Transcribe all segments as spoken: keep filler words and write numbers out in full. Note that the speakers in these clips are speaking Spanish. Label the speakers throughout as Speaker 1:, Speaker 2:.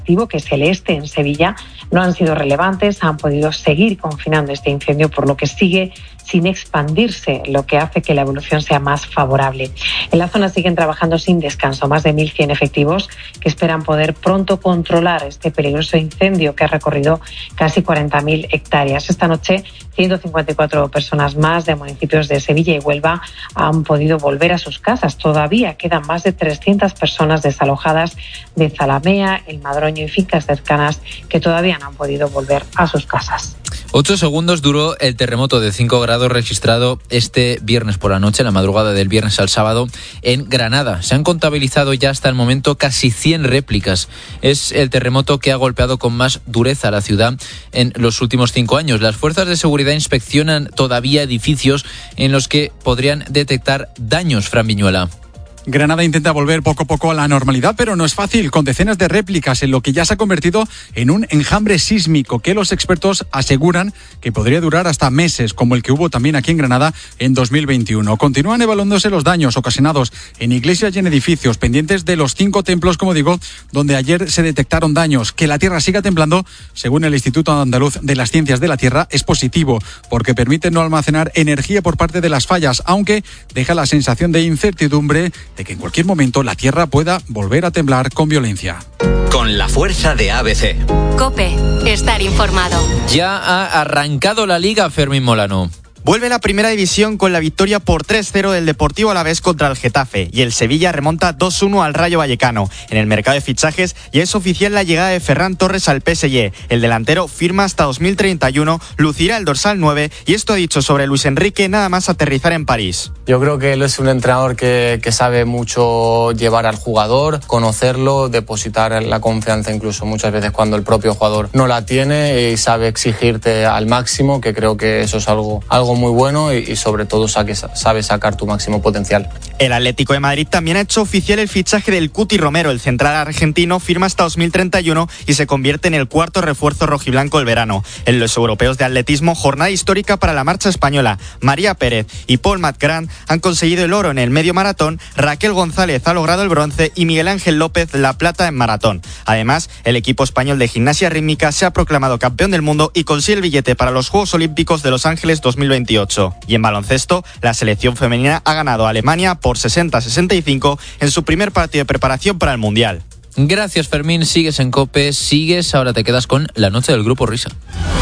Speaker 1: que es el este en Sevilla, no han sido relevantes, han podido seguir confinando este incendio, por lo que sigue sin expandirse, lo que hace que la evolución sea más favorable. En la zona siguen trabajando sin descanso más de mil cien efectivos que esperan poder pronto controlar este peligroso incendio que ha recorrido casi cuarenta mil hectáreas. Esta noche, ciento cincuenta y cuatro personas más de municipios de Sevilla y Huelva han podido volver a sus casas. Todavía quedan más de trescientas personas desalojadas de Zalamea, El Madroño y fincas cercanas que todavía no han podido volver a sus casas.
Speaker 2: Ocho segundos duró el terremoto de cinco grados registrado este viernes por la noche, la madrugada del viernes al sábado, en Granada. Se han contabilizado ya hasta el momento casi cien réplicas. Es el terremoto que ha golpeado con más dureza a la ciudad en los últimos cinco años. Las fuerzas de seguridad inspeccionan todavía edificios en los que podrían detectar daños. Fran Viñuela.
Speaker 3: Granada intenta volver poco a poco a la normalidad, pero no es fácil, con decenas de réplicas en lo que ya se ha convertido en un enjambre sísmico que los expertos aseguran que podría durar hasta meses, como el que hubo también aquí en Granada en dos mil veintiuno. Continúan evaluándose los daños ocasionados en iglesias y en edificios, pendientes de los cinco templos, como digo, donde ayer se detectaron daños. Que la tierra siga temblando, según el Instituto Andaluz de las Ciencias de la Tierra, es positivo, porque permite no almacenar energía por parte de las fallas, aunque deja la sensación de incertidumbre de que en cualquier momento la tierra pueda volver a temblar con violencia.
Speaker 4: Con la fuerza de A B C.
Speaker 5: COPE, estar informado.
Speaker 2: Ya ha arrancado la Liga, Fermín Molano.
Speaker 6: Vuelve la primera división con la victoria por tres cero del Deportivo Alavés contra el Getafe y el Sevilla remonta dos uno al Rayo Vallecano. En el mercado de fichajes ya es oficial la llegada de Ferran Torres al P S G. El delantero firma hasta dos mil treinta y uno, lucirá el dorsal nueve y esto ha dicho sobre Luis Enrique nada más aterrizar en París.
Speaker 7: Yo creo que él es un entrenador que, que sabe mucho llevar al jugador, conocerlo, depositar la confianza incluso muchas veces cuando el propio jugador no la tiene y sabe exigirte al máximo, que creo que eso es algo, algo muy bueno y, y sobre todo saque, sabe sacar tu máximo potencial.
Speaker 6: El Atlético de Madrid también ha hecho oficial el fichaje del Cuti Romero. El central argentino firma hasta dos mil treinta y uno y se convierte en el cuarto refuerzo rojiblanco del verano. En los europeos de atletismo, jornada histórica para la marcha española. María Pérez y Paul Matgrand han conseguido el oro en el medio maratón, Raquel González ha logrado el bronce y Miguel Ángel López la plata en maratón. Además, el equipo español de gimnasia rítmica se ha proclamado campeón del mundo y consigue el billete para los Juegos Olímpicos de Los Ángeles dos mil veintiocho. Y en baloncesto, la selección femenina ha ganado a Alemania por sesenta a sesenta y cinco en su primer partido de preparación para el Mundial.
Speaker 2: Gracias, Fermín. Sigues en COPE, sigues, ahora te quedas con la noche del Grupo Risa.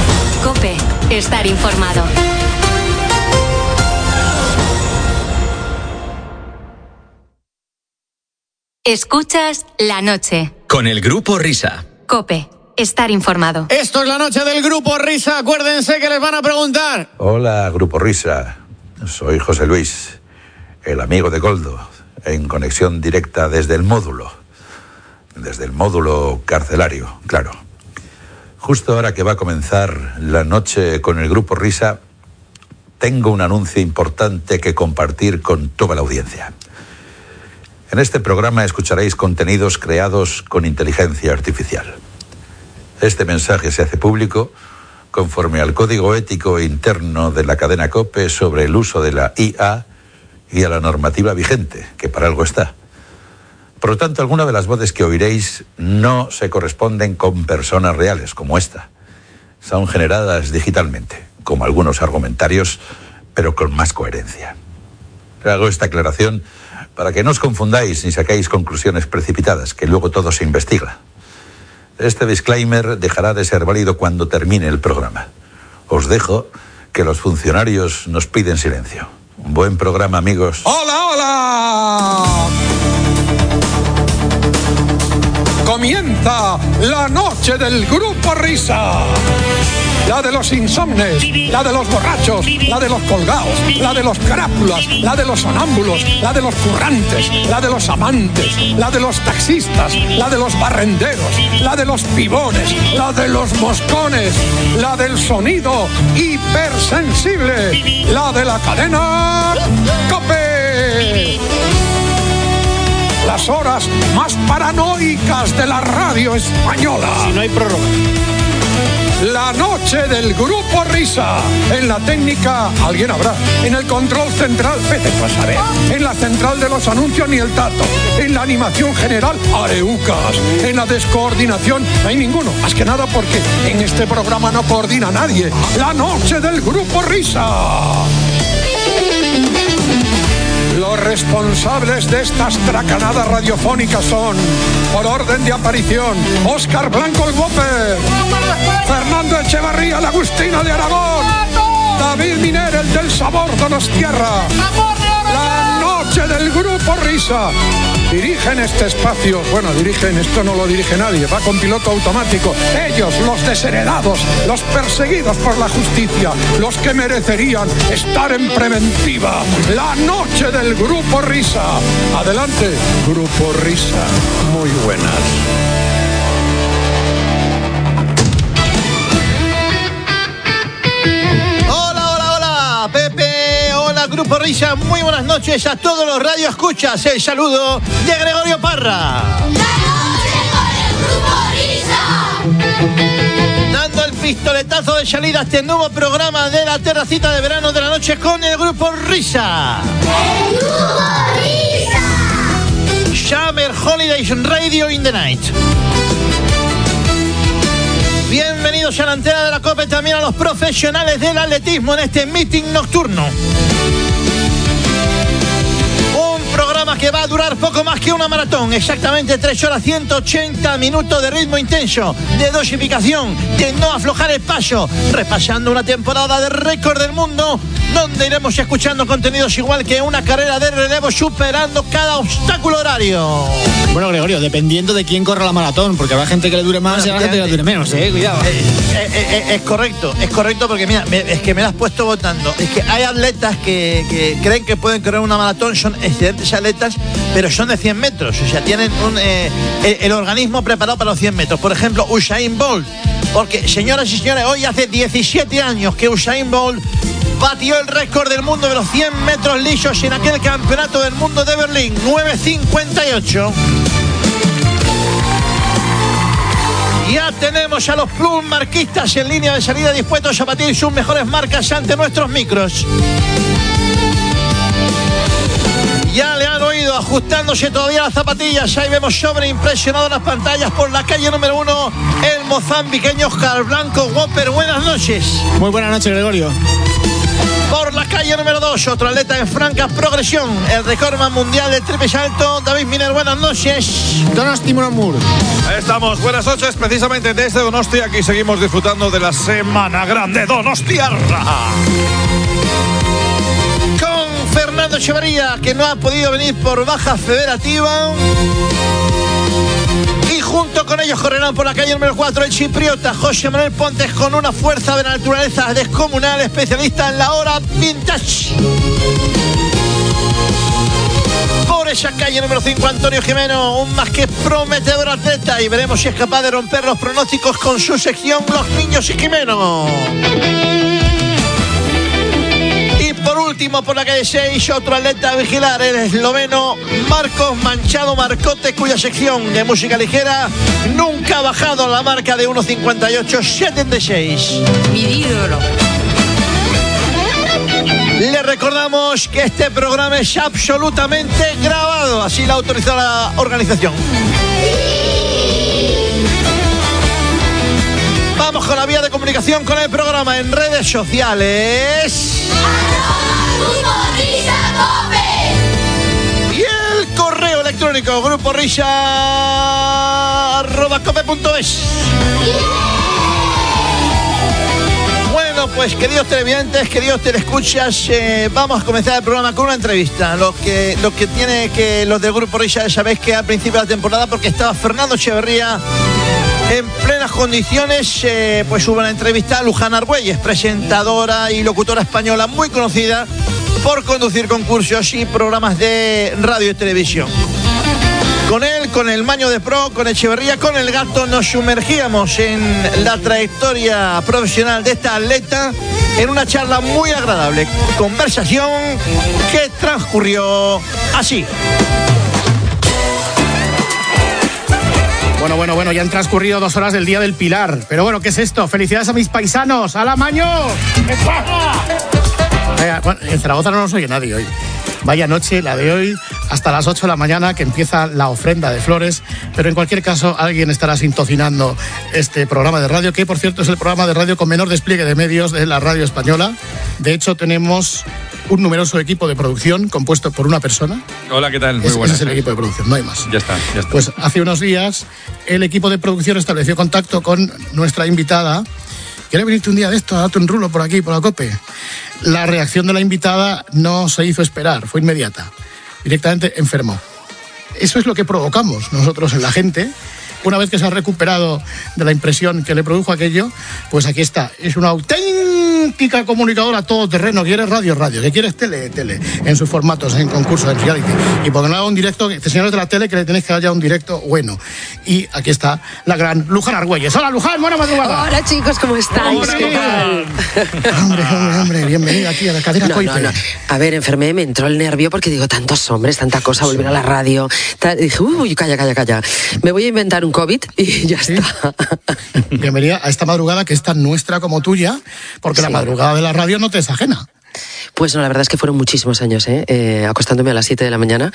Speaker 5: COPE, estar informado. Escuchas La Noche.
Speaker 4: Con el Grupo Risa.
Speaker 5: COPE, estar informado.
Speaker 8: Esto es La Noche del Grupo Risa. Acuérdense que les van a preguntar.
Speaker 9: Hola, Grupo Risa. Soy José Luis, el amigo de Goldo, en conexión directa desde el módulo. Desde el módulo carcelario, claro. Justo ahora que va a comenzar la noche con el Grupo Risa, tengo un anuncio importante que compartir con toda la audiencia. En este programa escucharéis contenidos creados con inteligencia artificial. Este mensaje se hace público conforme al código ético interno de la cadena COPE sobre el uso de la I A y a la normativa vigente, que para algo está. Por lo tanto, algunas de las voces que oiréis no se corresponden con personas reales, como esta. Son generadas digitalmente, como algunos argumentarios, pero con más coherencia. Hago esta aclaración para que no os confundáis ni saquéis conclusiones precipitadas, que luego todo se investiga. Este disclaimer dejará de ser válido cuando termine el programa. Os dejo que los funcionarios nos piden silencio. Un buen programa, amigos.
Speaker 10: ¡Hola, hola! Comienza la noche del Grupo Risa. La de los insomnes, la de los borrachos, la de los colgados, la de los carápulas, la de los sonámbulos, la de los currantes, la de los amantes, la de los taxistas, la de los barrenderos, la de los pibones, la de los moscones, la del sonido hipersensible, la de la cadena COPE. Las horas más paranoicas de la radio española.
Speaker 8: Si no hay prórroga.
Speaker 10: La noche del Grupo Risa. En la técnica, alguien habrá. En el control central, vete tú a saber. En la central de los anuncios, ni el tato. En la animación general, areucas. En la descoordinación, no hay ninguno. Más que nada porque en este programa no coordina nadie. La noche del Grupo Risa. Los responsables de estas tracanadas radiofónicas son, por orden de aparición, Óscar Blanco el Whopper, Fernando Echevarría, la Agustina de Aragón, David Miner, el del sabor Donostierra. La noche del Grupo Risa. Dirigen este espacio, bueno, dirigen, esto no lo dirige nadie, va con piloto automático. Ellos, los desheredados, los perseguidos por la justicia, los que merecerían estar en preventiva. La noche del Grupo Risa. Adelante, Grupo Risa. Muy buenas.
Speaker 8: Pepe, hola Grupo Risa, muy buenas noches a todos los radioescuchas. El saludo de Gregorio Parra. Dando el pistoletazo de salida a este nuevo programa de la terracita de verano de la noche con el Grupo Risa. El Grupo Risa. Summer Holidays Radio in the Night. Bienvenidos a la antena de la COPE, también a los profesionales del atletismo en este meeting nocturno. Un programa que va a durar poco más que una maratón, exactamente tres horas ciento ochenta minutos de ritmo intenso, de dosificación, de no aflojar el paso, repasando una temporada de récord del mundo, donde iremos escuchando contenidos igual que una carrera de relevo, superando cada obstáculo horario.
Speaker 11: Bueno, Gregorio, dependiendo de quién corra la maratón, porque habrá gente que le dure más y habrá gente que le dure menos, eh, cuidado.
Speaker 8: Eh, eh, eh, es correcto, es correcto porque mira, me, es que me la has puesto votando. Es que hay atletas que, que creen que pueden correr una maratón, son excelentes atletas, pero son de cien metros, o sea, tienen un, eh, el, el organismo preparado para los cien metros. Por ejemplo, Usain Bolt, porque señoras y señores, hoy hace diecisiete años que Usain Bolt batió el récord del mundo de los cien metros lisos en aquel campeonato del mundo de Berlín, nueve cincuenta y ocho. Ya tenemos a los plus marquistas en línea de salida dispuestos a batir sus mejores marcas ante nuestros micros. Ya le han oído ajustándose todavía las zapatillas. Ahí vemos sobreimpresionado las pantallas por la calle número uno, el mozambiqueño Óscar Blanco Whopper. Buenas noches.
Speaker 11: Muy buenas noches, Gregorio.
Speaker 8: Por la calle número dos, otro atleta en franca progresión, el recordman mundial del triple salto, David Miner. Buenas noches.
Speaker 11: Donosti Muramur.
Speaker 12: Ahí estamos, buenas noches, precisamente desde Donosti. Aquí seguimos disfrutando de la Semana Grande Donostiarra.
Speaker 8: Con Fernando Echevarría, que no ha podido venir por baja federativa. Y junto con ellos correrán por la calle número cuatro el chipriota José Manuel Pontes, con una fuerza de naturaleza descomunal, especialista en la hora vintage. Por esa calle número cinco, Antonio Jimeno, un más que prometedor atleta, y veremos si es capaz de romper los pronósticos con su sección Los Niños y Jimeno. Y por último, por la calle seis, otro atleta a vigilar, el esloveno Marcos Manchado Marcote, cuya sección de música ligera nunca ha bajado la marca de uno cincuenta y ocho setenta y seis.
Speaker 13: Mi ídolo.
Speaker 8: Le recordamos que este programa es absolutamente grabado, así lo autorizó la organización. Vamos con la vía de comunicación con el programa en redes sociales. Y el correo electrónico grupo risa arroba cope punto es. Bueno, pues queridos televidentes, queridos teleescuchas, eh, vamos a comenzar el programa con una entrevista. Lo que, lo que tiene que los del Grupo Risa, sabéis que al principio de la temporada, porque estaba Fernando Echevarría en plenas condiciones, eh, pues hubo una entrevista a Luján Argüelles, presentadora y locutora española muy conocida por conducir concursos y programas de radio y televisión. Con él, con el Maño de Pro, con Echevarría, con el Gato, nos sumergíamos en la trayectoria profesional de esta atleta en una charla muy agradable. Conversación que transcurrió así.
Speaker 13: Bueno, bueno, bueno, ya han transcurrido dos horas del Día del Pilar. Pero bueno, ¿qué es esto? ¡Felicidades a mis paisanos! ¡Hala, Maño! ¿Qué pasa? Vaya, bueno, en Zaragoza no nos oye nadie hoy. Vaya noche la de hoy, hasta las ocho de la mañana, que empieza la ofrenda de flores. Pero en cualquier caso, alguien estará sintocinando este programa de radio, que por cierto es el programa de radio con menor despliegue de medios de la radio española. De hecho, tenemos un numeroso equipo de producción compuesto por una persona.
Speaker 12: Hola, ¿qué tal? Muy
Speaker 13: Ese,
Speaker 12: buenas.
Speaker 13: ese es el equipo de producción, no hay más.
Speaker 12: Ya está, ya está.
Speaker 13: Pues hace unos días el equipo de producción estableció contacto con nuestra invitada. ¿Quiere venirte un día de esto a darte un rulo por aquí, por la COPE? La reacción de la invitada no se hizo esperar, fue inmediata. Directamente enfermó. Eso es lo que provocamos nosotros en la gente. Una vez que se ha recuperado de la impresión que le produjo aquello, pues aquí está. Es una auténtica comunicadora todoterreno. ¿Quieres radio? Radio. ¿Qué quieres? Tele? Tele. En sus formatos, en concursos, en reality. Y porque no haga un directo, señores de la tele, que le tenéis que dar ya un directo bueno. Y aquí está la gran Luján Argüelles. Hola, Luján, buena madrugada.
Speaker 14: Hola, chicos, ¿cómo estáis?
Speaker 13: Hombre,
Speaker 14: ¿Qué tal?
Speaker 13: hombre, hombre, hombre, bienvenida aquí a la cadena
Speaker 14: no,
Speaker 13: Coipe.
Speaker 14: no, no. A ver, enfermé, me entró el nervio porque digo, tantos hombres, tanta cosa, volver a la radio. Tal, y dije, uy, calla, calla, calla. Me voy a inventar un COVID y ya ¿Sí? está.
Speaker 13: Bienvenida a esta madrugada que es tan nuestra como tuya, porque sí. La madrugada de la radio no te es ajena.
Speaker 14: Pues no, la verdad es que fueron muchísimos años, ¿eh? Eh, acostándome a las siete de la mañana.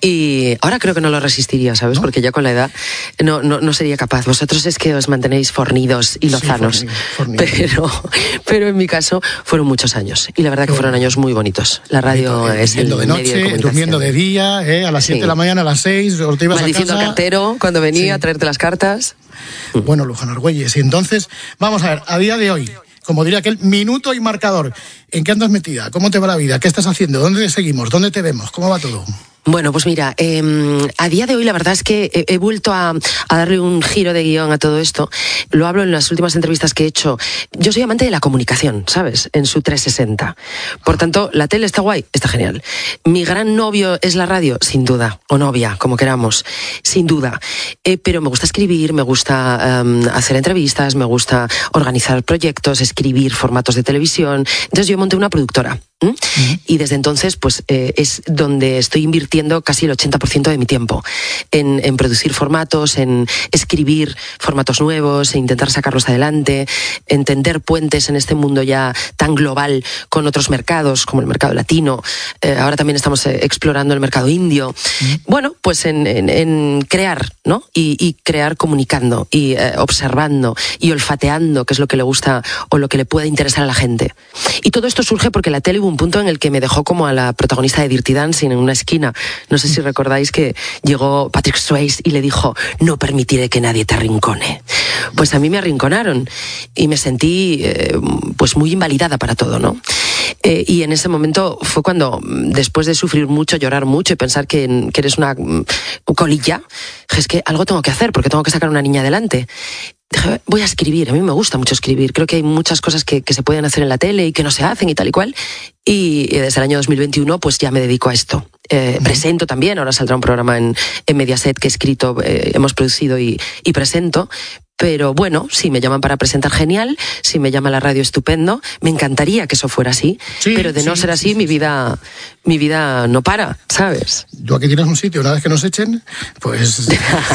Speaker 14: Y ahora creo que no lo resistiría, ¿sabes? ¿No? Porque ya con la edad no, no, no sería capaz. Vosotros es que os mantenéis fornidos y lozanos. Sí, fornido, fornido. Pero, pero en mi caso fueron muchos años. Y la verdad que fueron años muy bonitos. La radio
Speaker 13: eh,
Speaker 14: es el
Speaker 13: de noche,
Speaker 14: medio de
Speaker 13: durmiendo de día, ¿eh? A las siete sí. de la mañana, a las seis, os te ibas
Speaker 14: Maldiciendo
Speaker 13: a casa.
Speaker 14: al cartero cuando venía sí. a traerte las cartas.
Speaker 13: Bueno, Luján Argüelles. Y entonces, vamos a ver, a día de hoy, como diría aquel, minuto y marcador. ¿En qué andas metida? ¿Cómo te va la vida? ¿Qué estás haciendo? ¿Dónde te seguimos? ¿Dónde te vemos? ¿Cómo va todo?
Speaker 14: Bueno, pues mira, eh, a día de hoy la verdad es que he, he vuelto a, a darle un giro de guión a todo esto. Lo hablo en las últimas entrevistas que he hecho. Yo soy amante de la comunicación, ¿sabes? En su trescientos sesenta. Por tanto, la tele está guay, está genial. Mi gran novio es la radio, sin duda. O novia, como queramos, sin duda. Eh, pero me gusta escribir, me gusta um, hacer entrevistas, me gusta organizar proyectos, escribir formatos de televisión. Entonces yo monté una productora. ¿Mm? Uh-huh. Y desde entonces, pues eh, es donde estoy invirtiendo casi el ochenta por ciento de mi tiempo en, en producir formatos, en escribir formatos nuevos, en intentar sacarlos adelante, en tender puentes en este mundo ya tan global con otros mercados, como el mercado latino. Eh, ahora también estamos eh, explorando el mercado indio. Uh-huh. Bueno, pues en, en, en crear, ¿no? Y, y crear comunicando y eh, observando y olfateando, que es lo que le gusta o lo que le puede interesar a la gente. Y todo esto surge porque la tele hubo un punto en el que me dejó como a la protagonista de Dirty Dancing en una esquina. No sé si recordáis que llegó Patrick Swayze y le dijo, no permitiré que nadie te arrincone. Pues a mí me arrinconaron y me sentí eh, pues muy invalidada para todo, ¿no? Eh, y en ese momento fue cuando, después de sufrir mucho, llorar mucho y pensar que, que eres una um, colilla, es que algo tengo que hacer porque tengo que sacar a una niña adelante. Dije, voy a escribir, a mí me gusta mucho escribir, creo que hay muchas cosas que, que se pueden hacer en la tele y que no se hacen y tal y cual, y desde el año dos mil veintiuno pues ya me dedico a esto. Eh, uh-huh. Presento también, ahora saldrá un programa en, en Mediaset que he escrito, eh, hemos producido y, y presento. Pero bueno, si me llaman para presentar, genial. Si me llama la radio, estupendo. Me encantaría que eso fuera así. Sí, pero de sí, no ser así, sí, mi vida mi vida no para, ¿sabes?
Speaker 13: Tú aquí tienes un sitio, una vez que nos echen, pues...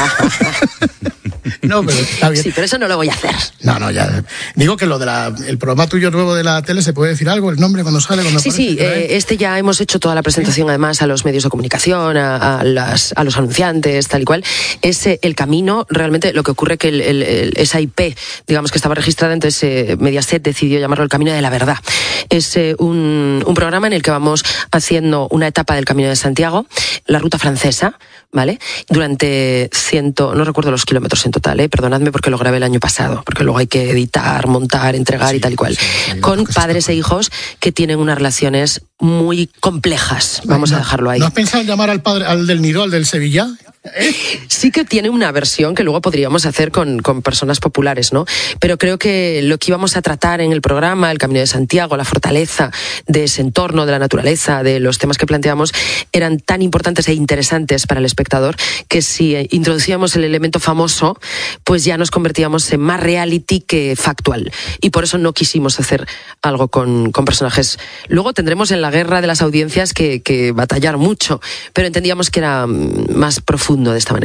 Speaker 13: No, pero está bien.
Speaker 14: Sí, pero eso no lo voy a hacer.
Speaker 13: No, no, ya. Digo que lo de la, el programa tuyo nuevo de la tele, ¿se puede decir algo? ¿El nombre cuando sale? Cuando
Speaker 14: sí,
Speaker 13: aparece,
Speaker 14: sí. Eh, este ya hemos hecho toda la presentación, además, a los medios de comunicación, a, a, las, a los anunciantes, tal y cual. Es eh, el camino, realmente, lo que ocurre que el, el, el, esa I P, digamos que estaba registrada, entonces eh, Mediaset decidió llamarlo El Camino de la Verdad. Es eh, un, un programa en el que vamos haciendo una etapa del Camino de Santiago, la ruta francesa, ¿vale? Durante ciento, no recuerdo los kilómetros en total, ¿eh? Perdonadme porque lo grabé el año pasado, porque luego hay que editar, montar, entregar sí, y tal y cual. Sí, sí, con padres e hijos que tienen unas relaciones muy complejas, vamos
Speaker 13: no,
Speaker 14: a dejarlo ahí.
Speaker 13: ¿No has pensado en llamar al padre, al del Nido, al del Sevilla?
Speaker 14: ¿Eh? Sí que tiene una versión que luego podríamos hacer con, con personas populares, ¿no? Pero creo que lo que íbamos a tratar en el programa, el Camino de Santiago, la fortaleza de ese entorno, de la naturaleza, de los temas que planteamos, eran tan importantes e interesantes para el espectador que si introducíamos el elemento famoso, pues ya nos convertíamos en más reality que factual. Y por eso no quisimos hacer algo con, con personajes. Luego tendremos en la guerra de las audiencias que, que batallar mucho, pero entendíamos que era más profundo de esta manera.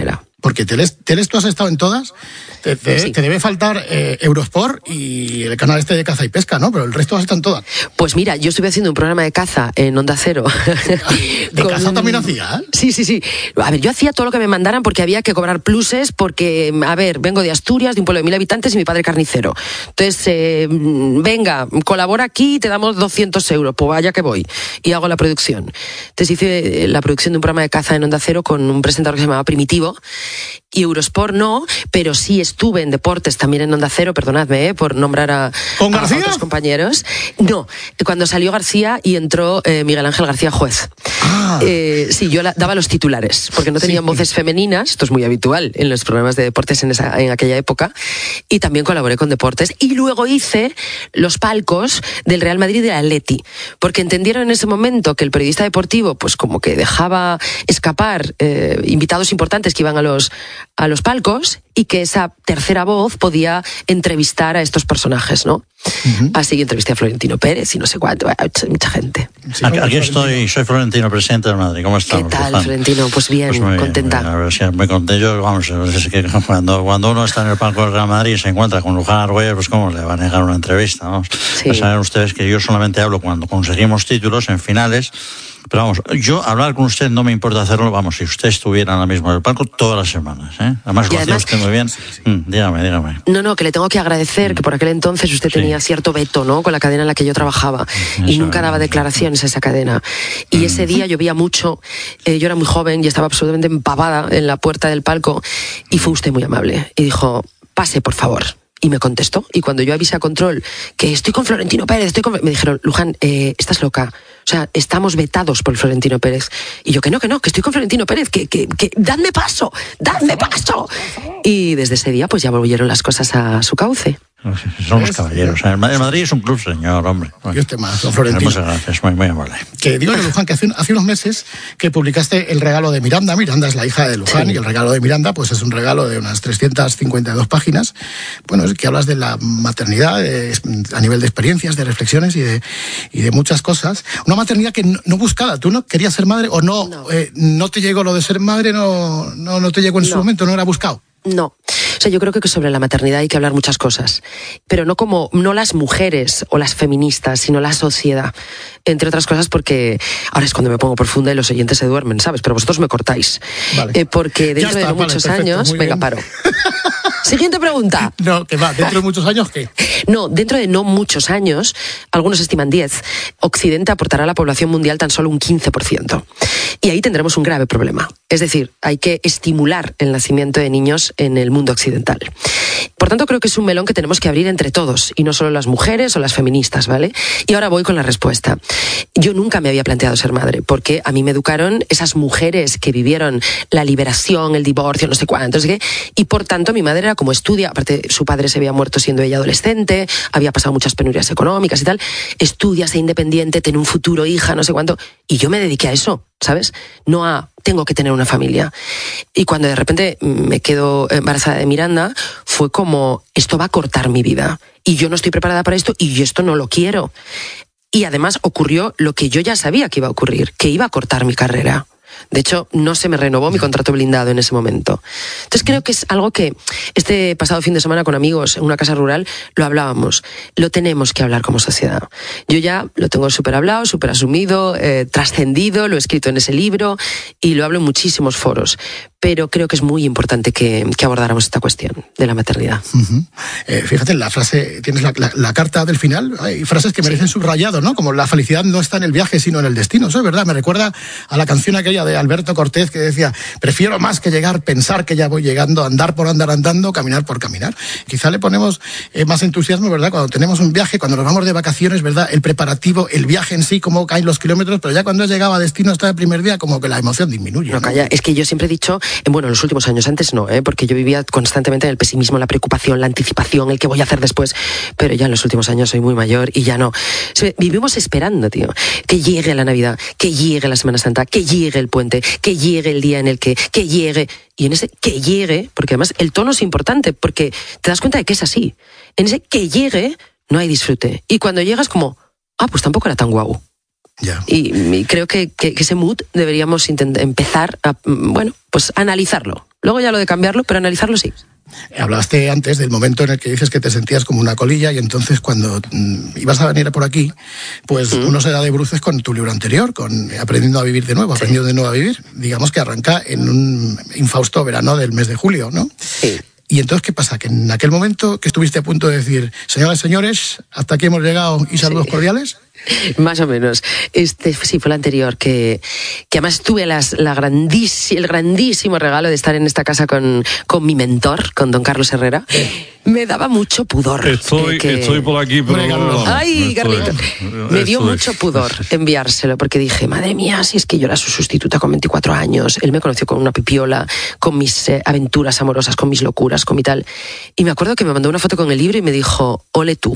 Speaker 13: Porque teles, teles tú has estado en todas, te, te, sí. te debe faltar eh, Eurosport y el canal este de caza y pesca, ¿no? Pero el resto has estado en todas.
Speaker 14: Pues mira, yo estuve haciendo un programa de caza en Onda Cero.
Speaker 13: ¿De Con... caza también hacía? ¿eh?
Speaker 14: Sí, sí, sí. A ver, yo hacía todo lo que me mandaran porque había que cobrar pluses porque, a ver, vengo de Asturias, de un pueblo de mil habitantes y mi padre carnicero. Entonces, eh, venga, colabora aquí y te damos doscientos euros. Pues vaya que voy. Y hago la producción. Entonces hice la producción de un programa de caza en Onda Cero con un presentador que se llamaba Primitivo. Y Eurosport no, pero sí estuve en deportes también en Onda Cero, perdonadme, ¿eh? Por nombrar a,
Speaker 13: ¿Con
Speaker 14: a,
Speaker 13: García?
Speaker 14: a otros compañeros. No, cuando salió García y entró eh, Miguel Ángel García Juez. Ah. Eh, sí, yo la, daba los titulares, porque no tenían sí. voces femeninas, esto es muy habitual en los programas de deportes en, esa, en aquella época, y también colaboré con deportes. Y luego hice los palcos del Real Madrid y del Atleti, porque entendieron en ese momento que el periodista deportivo, pues como que dejaba escapar eh, invitados importantes que iban a los a los palcos y que esa tercera voz podía entrevistar a estos personajes, ¿no? Uh-huh. Así que entrevisté a Florentino Pérez y no sé cuánto, mucha gente.
Speaker 15: Sí, aquí, aquí estoy, soy Florentino, presidente de Madrid. ¿Cómo estamos?
Speaker 14: ¿Qué tal, Florentino? Pues bien, pues muy contenta.
Speaker 15: Bien, muy, bien, muy contento. Yo, vamos, es que cuando, cuando uno está en el palco del Real Madrid y se encuentra con Luján Argüelles, pues cómo le va a negar una entrevista, ¿no? Sí. Pues saben ustedes que yo solamente hablo cuando conseguimos títulos en finales. Pero vamos, yo hablar con usted no me importa hacerlo, vamos, si usted estuviera ahora mismo en el palco todas las semanas, ¿eh? Además lo hacía usted muy bien. Sí, sí. Mm, dígame, dígame.
Speaker 14: No, no, que le tengo que agradecer mm. que por aquel entonces usted sí. tenía cierto veto, ¿no? Con la cadena en la que yo trabajaba. Eso, y nunca daba declaraciones a esa cadena. Y mm. ese día llovía mucho, eh, yo era muy joven y estaba absolutamente empavada en la puerta del palco y fue usted muy amable. Y dijo, pase, por favor. Y me contestó. Y cuando yo avisé a control que estoy con Florentino Pérez, estoy con... me dijeron, Luján, eh, estás loca. O sea, estamos vetados por Florentino Pérez. Y yo, que no, que no, que estoy con Florentino Pérez, que, que, que dadme paso, dadme paso. Y desde ese día, pues ya volvieron las cosas a su cauce.
Speaker 15: Somos caballeros. El Madrid es un club, señor, hombre.
Speaker 13: Y usted más, don Florentino.
Speaker 15: Muchas gracias, muy, muy amable.
Speaker 13: Que digo, Luján, que hace, hace unos meses que publicaste El regalo de Miranda. Miranda es la hija de Luján, sí. Y El regalo de Miranda, pues es un regalo de unas trescientas cincuenta y dos páginas. Bueno, es que hablas de la maternidad de, a nivel de experiencias, de reflexiones y de, y de muchas cosas. Una maternidad que no, no buscada. ¿Tú no querías ser madre o no? No, eh, no te llegó lo de ser madre, no, no, no te llegó en no. su momento, no era buscado.
Speaker 14: No, o sea, yo creo que sobre la maternidad hay que hablar muchas cosas, pero no como, no las mujeres o las feministas, sino la sociedad, entre otras cosas porque ahora es cuando me pongo profunda y los oyentes se duermen, ¿sabes? Pero vosotros me cortáis, vale. eh, porque dentro está, de no vale, muchos perfecto, años, venga, paro. Siguiente pregunta.
Speaker 13: No, que va, ¿dentro de muchos años qué?
Speaker 14: No, dentro de no muchos años, algunos estiman diez, Occidente aportará a la población mundial tan solo un quince por ciento. Y ahí tendremos un grave problema. Es decir, hay que estimular el nacimiento de niños en el mundo occidental. Por tanto, creo que es un melón que tenemos que abrir entre todos, y no solo las mujeres o las feministas, ¿vale? Y ahora voy con la respuesta. Yo nunca me había planteado ser madre, porque a mí me educaron esas mujeres que vivieron la liberación, el divorcio, no sé cuánto, no sé qué, y por tanto mi madre era como estudia, aparte su padre se había muerto siendo ella adolescente, había pasado muchas penurias económicas y tal, estudia, sé independiente, ten un futuro, hija, no sé cuánto, y yo me dediqué a eso, ¿sabes? No a tengo que tener una familia. Y cuando de repente me quedo embarazada de Miranda, fue como, esto va a cortar mi vida. Y yo no estoy preparada para esto y yo esto no lo quiero. Y además ocurrió lo que yo ya sabía que iba a ocurrir, que iba a cortar mi carrera. De hecho, no se me renovó mi contrato blindado en ese momento. Entonces creo que es algo que este pasado fin de semana con amigos en una casa rural lo hablábamos. Lo tenemos que hablar como sociedad. Yo ya lo tengo súper hablado, súper asumido, eh, trascendido, lo he escrito en ese libro y lo hablo en muchísimos foros. Pero creo que es muy importante que, que abordáramos esta cuestión de la maternidad.
Speaker 13: Uh-huh. Eh, fíjate, la frase, tienes la, la, la carta del final, hay frases que merecen sí. subrayado, ¿no? Como la felicidad no está en el viaje, sino en el destino. Eso es verdad, me recuerda a la canción aquella de Alberto Cortés que decía, prefiero más que llegar, pensar que ya voy llegando, andar por andar andando, caminar por caminar. Quizá le ponemos eh, más entusiasmo, ¿verdad? Cuando tenemos un viaje, cuando nos vamos de vacaciones, ¿verdad? El preparativo, el viaje en sí, cómo caen los kilómetros, pero ya cuando has llegado a destino hasta el primer día, como que la emoción disminuye.
Speaker 14: No,
Speaker 13: ¿no?
Speaker 14: Calla, es que yo siempre he dicho, bueno, en los últimos años, antes no, ¿eh? Porque yo vivía constantemente en el pesimismo, la preocupación, la anticipación, el que voy a hacer después, pero ya en los últimos años soy muy mayor y ya no. O sea, vivimos esperando, tío, que llegue la Navidad, que llegue la Semana Santa, que llegue el puente, que llegue el día en el que, que llegue, y en ese que llegue, porque además el tono es importante, porque te das cuenta de que es así, en ese que llegue no hay disfrute, y cuando llegas como, ah, pues tampoco era tan guau.
Speaker 13: Yeah.
Speaker 14: Y, y creo que, que, que ese mood deberíamos intentar empezar a, bueno, pues analizarlo. Luego ya lo de cambiarlo, pero analizarlo sí.
Speaker 13: Hablaste antes del momento en el que dices que te sentías como una colilla y entonces cuando mm, ibas a venir por aquí, pues mm. uno se da de bruces con tu libro anterior, con Aprendiendo a vivir de nuevo, sí. Aprendiendo de nuevo a vivir. Digamos que arranca en un infausto verano del mes de julio, ¿no?
Speaker 14: Sí.
Speaker 13: Y entonces, ¿qué pasa? Que en aquel momento que estuviste a punto de decir, señoras y señores, hasta aquí hemos llegado y saludos sí. cordiales.
Speaker 14: Más o menos. Este sí fue el anterior, que, que además tuve las, la grandísima, el grandísimo regalo de estar en esta casa con, con mi mentor, con don Carlos Herrera. Me daba mucho pudor.
Speaker 12: Estoy,
Speaker 14: eh, que...
Speaker 12: estoy por aquí, pero...
Speaker 14: No, Ay, Carlito. Me dio
Speaker 12: estoy.
Speaker 14: mucho pudor enviárselo, porque dije, madre mía, si es que yo era su sustituta con veinticuatro años. Él me conoció con una pipiola, con mis eh, aventuras amorosas, con mis locuras, con mi tal. Y me acuerdo que me mandó una foto con el libro y me dijo, ole tú.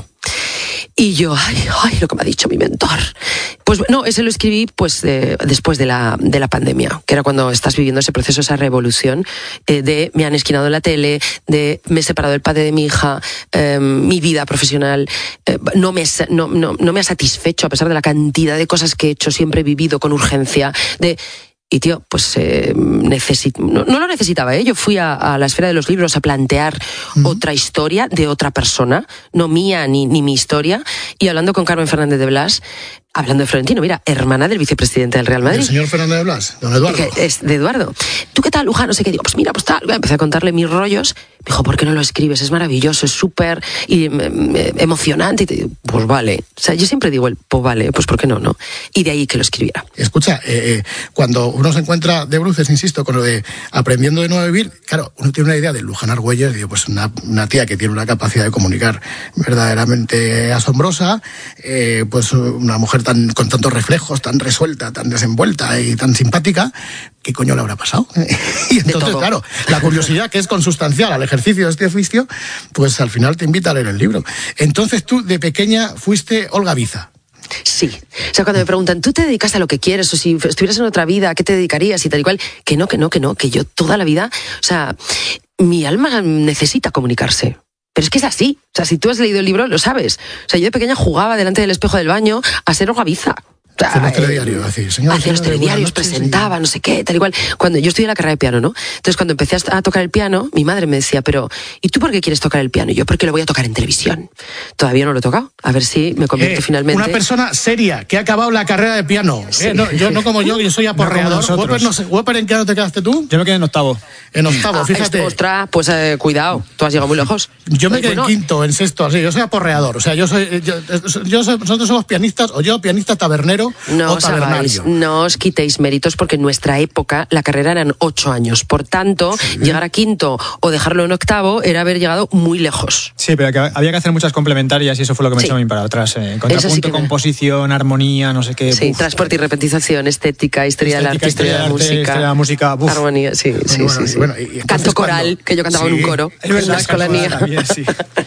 Speaker 14: Y yo, ay, ay, lo que me ha dicho mi mentor. Pues no, ese lo escribí pues eh, después de la, de la pandemia, que era cuando estás viviendo ese proceso, esa revolución eh, de me han esquinado la tele, de me he separado del padre de mi hija, eh, mi vida profesional eh, no, me, no, no, no me ha satisfecho a pesar de la cantidad de cosas que he hecho, siempre he vivido con urgencia, de... Y tío, pues eh, necesit... no, no lo necesitaba, ¿eh? Yo fui a, a la esfera de los libros a plantear uh-huh. otra historia de otra persona, no mía ni, ni mi historia, y hablando con Carmen Fernández de Blas, hablando de Florentino, mira, hermana del vicepresidente del Real Madrid.
Speaker 13: ¿El señor Fernández de Blas? Don Eduardo.
Speaker 14: Que es de Eduardo. ¿Tú qué tal, Luján? No sé qué. Digo, pues mira, pues tal. Empecé a contarle mis rollos. Me dijo, ¿por qué no lo escribes? Es maravilloso, es súper y, me, me, emocionante. Y te digo, pues vale. O sea, yo siempre digo, el, pues vale, pues ¿por qué no, no? Y de ahí que lo escribiera.
Speaker 13: Escucha, eh, cuando uno se encuentra de bruces, insisto, con lo de aprendiendo de nuevo a vivir, claro, uno tiene una idea de Luján Argüelles, digo, pues una, una tía que tiene una capacidad de comunicar verdaderamente asombrosa, eh, pues una mujer tan con tantos reflejos, tan resuelta, tan desenvuelta y tan simpática, ¿qué coño le habrá pasado? Y entonces, claro, la curiosidad que es consustancial al ejercicio de este oficio, pues al final te invita a leer el libro. Entonces tú, de pequeña, fuiste Olga Biza.
Speaker 14: Sí. O sea, cuando me preguntan, ¿tú te dedicas a lo que quieres? O si estuvieras en otra vida, ¿a qué te dedicarías? Y tal y cual. Que no, que no, que no. Que yo toda la vida... O sea, mi alma necesita comunicarse. Pero es que es así. O sea, si tú has leído el libro, lo sabes. O sea, yo de pequeña jugaba delante del espejo del baño a ser Olga Biza.
Speaker 13: Hacía los telediarios, así, señor.
Speaker 14: Hacía los telediarios, presentaba, no sé qué, tal igual. Cuando yo estudié la carrera de piano, ¿no? Entonces, cuando empecé a tocar el piano, mi madre me decía, pero, ¿y tú por qué quieres tocar el piano? Y yo, porque lo voy a tocar en televisión. Todavía no lo he tocado. A ver si me convierto
Speaker 13: eh,
Speaker 14: finalmente.
Speaker 13: Una persona seria, que ha acabado la carrera de piano.
Speaker 11: Sí.
Speaker 13: Eh, no, yo no como yo, yo soy aporreador.
Speaker 11: No
Speaker 13: Weber, no sé, Weber, ¿en qué año te quedaste tú?
Speaker 11: Yo me quedé en octavo.
Speaker 13: En octavo,
Speaker 14: ah,
Speaker 13: fíjate.
Speaker 14: Ostras, pues eh, cuidado, tú has llegado muy lejos.
Speaker 13: Yo me quedé
Speaker 14: bueno,
Speaker 13: en quinto, en sexto, así. Yo soy aporreador. O sea, yo soy. Yo, yo soy nosotros somos pianistas, o yo pianista tabernero
Speaker 14: no
Speaker 13: o tabernario.
Speaker 14: No os quitéis méritos porque en nuestra época la carrera eran ocho años. Por tanto, sí. llegar a quinto o dejarlo en octavo era haber llegado muy lejos.
Speaker 11: Sí, pero que había que hacer muchas complementarias y eso fue lo que me sí. echó a mí para atrás. Eh. Contrapunto, sí composición, armonía, no sé qué.
Speaker 14: Sí,
Speaker 11: uf.
Speaker 14: transporte y repetización, estética, historia
Speaker 11: estética,
Speaker 14: del arte, historia de la música.
Speaker 11: Historia de la música, uf.
Speaker 14: Armonía, sí,
Speaker 13: bueno,
Speaker 14: sí,
Speaker 13: bueno,
Speaker 14: sí. sí.
Speaker 13: Bueno, y
Speaker 14: Canto coral, cuando... que yo cantaba sí. en un coro.
Speaker 11: Es verdad,
Speaker 14: en la escolanía.
Speaker 11: También, sí.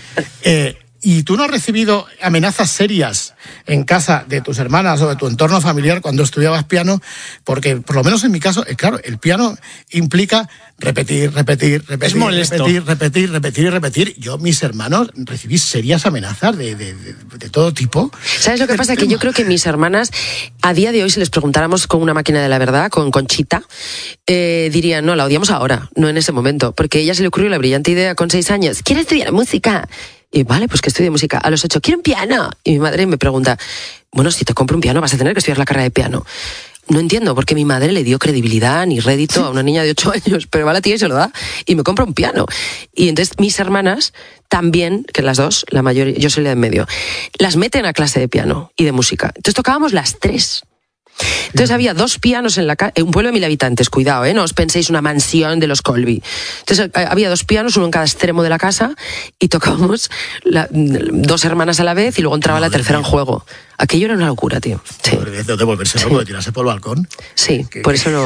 Speaker 13: eh, ¿Y tú no has recibido amenazas serias en casa de tus hermanas o de tu entorno familiar cuando estudiabas piano? Porque, por lo menos en mi caso, eh, claro, el piano implica repetir, repetir, repetir, repetir, repetir, repetir y repetir. Yo, mis hermanos, recibí serias amenazas de, de, de, de todo tipo.
Speaker 14: ¿Sabes lo que pasa? Que yo creo que mis hermanas, a día de hoy, si les preguntáramos con una máquina de la verdad, con Conchita, eh, dirían, no, la odiamos ahora, no en ese momento. Porque a ella se le ocurrió la brillante idea con seis años, ¿quiere estudiar música? Y vale, pues que estudie música. A los ocho, quiero un piano. Y mi madre me pregunta, bueno, si te compro un piano vas a tener que estudiar la carrera de piano. No entiendo por qué mi madre le dio credibilidad ni rédito a una niña de ocho años, pero va la tía y se lo da y me compra un piano. Y entonces mis hermanas también, que las dos, la mayoría, yo soy la de en medio, las meten a clase de piano y de música. Entonces tocábamos las tres. Entonces había dos pianos en la casa, un pueblo de mil habitantes, cuidado, ¿eh? No os penséis una mansión de los Colby. Entonces había dos pianos, uno en cada extremo de la casa, y tocábamos la, dos hermanas a la vez, y luego entraba Madre la tercera mía. en juego. Aquello era una locura, tío. Sí.
Speaker 13: De devolverse loco, de tirarse por el balcón.
Speaker 14: Sí, ¿Qué? por eso no...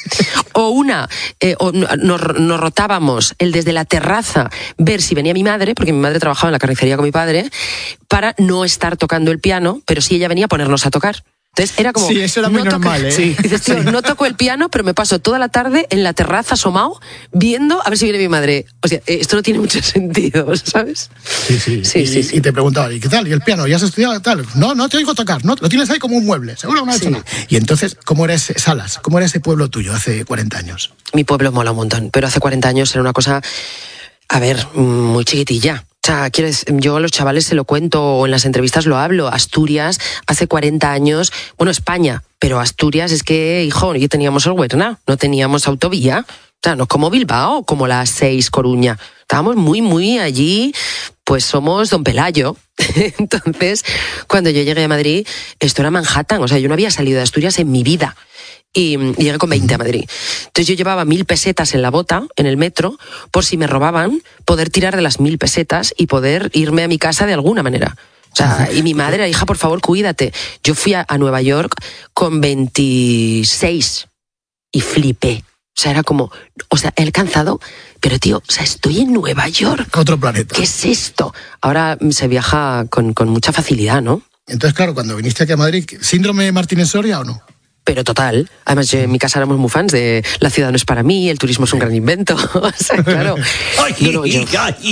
Speaker 14: O una, eh, o nos, nos rotábamos el desde la terraza, ver si venía mi madre, porque mi madre trabajaba en la carnicería con mi padre, para no estar tocando el piano, pero si ella venía a ponernos a tocar. Entonces era como...
Speaker 13: Sí, eso era muy
Speaker 14: no
Speaker 13: normal,
Speaker 14: toco,
Speaker 13: ¿eh?
Speaker 14: Sí. Dices, tío, no toco el piano, pero me paso toda la tarde en la terraza asomado, viendo a ver si viene mi madre. O sea, esto no tiene mucho sentido, ¿sabes?
Speaker 13: Sí, sí.
Speaker 14: sí,
Speaker 13: y,
Speaker 14: sí, sí.
Speaker 13: y te preguntaba, ¿y qué tal? ¿Y el piano? ¿Ya has estudiado tal? No, no te oigo tocar, no, lo tienes ahí como un mueble, seguro que no has hecho nada. Y entonces, ¿cómo era ese, Salas? ¿Cómo era ese pueblo tuyo hace cuarenta años?
Speaker 14: Mi pueblo mola un montón, pero hace cuarenta años era una cosa, a ver, muy chiquitilla. O sea, ¿quieres? Yo a los chavales se lo cuento o en las entrevistas lo hablo. Asturias, hace cuarenta años, bueno, España, pero Asturias es que, hijo, ya teníamos el Huerna, no teníamos autovía. O sea, no es como Bilbao, como la seis Coruña. Estábamos muy, muy allí, pues somos Don Pelayo. Entonces, cuando yo llegué a Madrid, esto era Manhattan. O sea, yo no había salido de Asturias en mi vida. Y llegué con veinte a Madrid. Entonces yo llevaba mil pesetas en la bota, en el metro, por si me robaban, poder tirar de las mil pesetas y poder irme a mi casa de alguna manera. O sea, y mi madre era, hija, por favor, cuídate. Yo fui a, a Nueva York con veintiséis y flipé. O sea, era como, o sea, he alcanzado, pero tío, o sea, estoy en Nueva York.
Speaker 13: Otro planeta.
Speaker 14: ¿Qué es esto? Ahora se viaja con, con mucha facilidad, ¿no?
Speaker 13: Entonces, claro, cuando viniste aquí a Madrid, ¿síndrome Martínez Soria o no?
Speaker 14: Pero total. Además, yo en mi casa éramos muy fans de la ciudad no es para mí, el turismo es un gran invento. O sea, claro. No, no, yo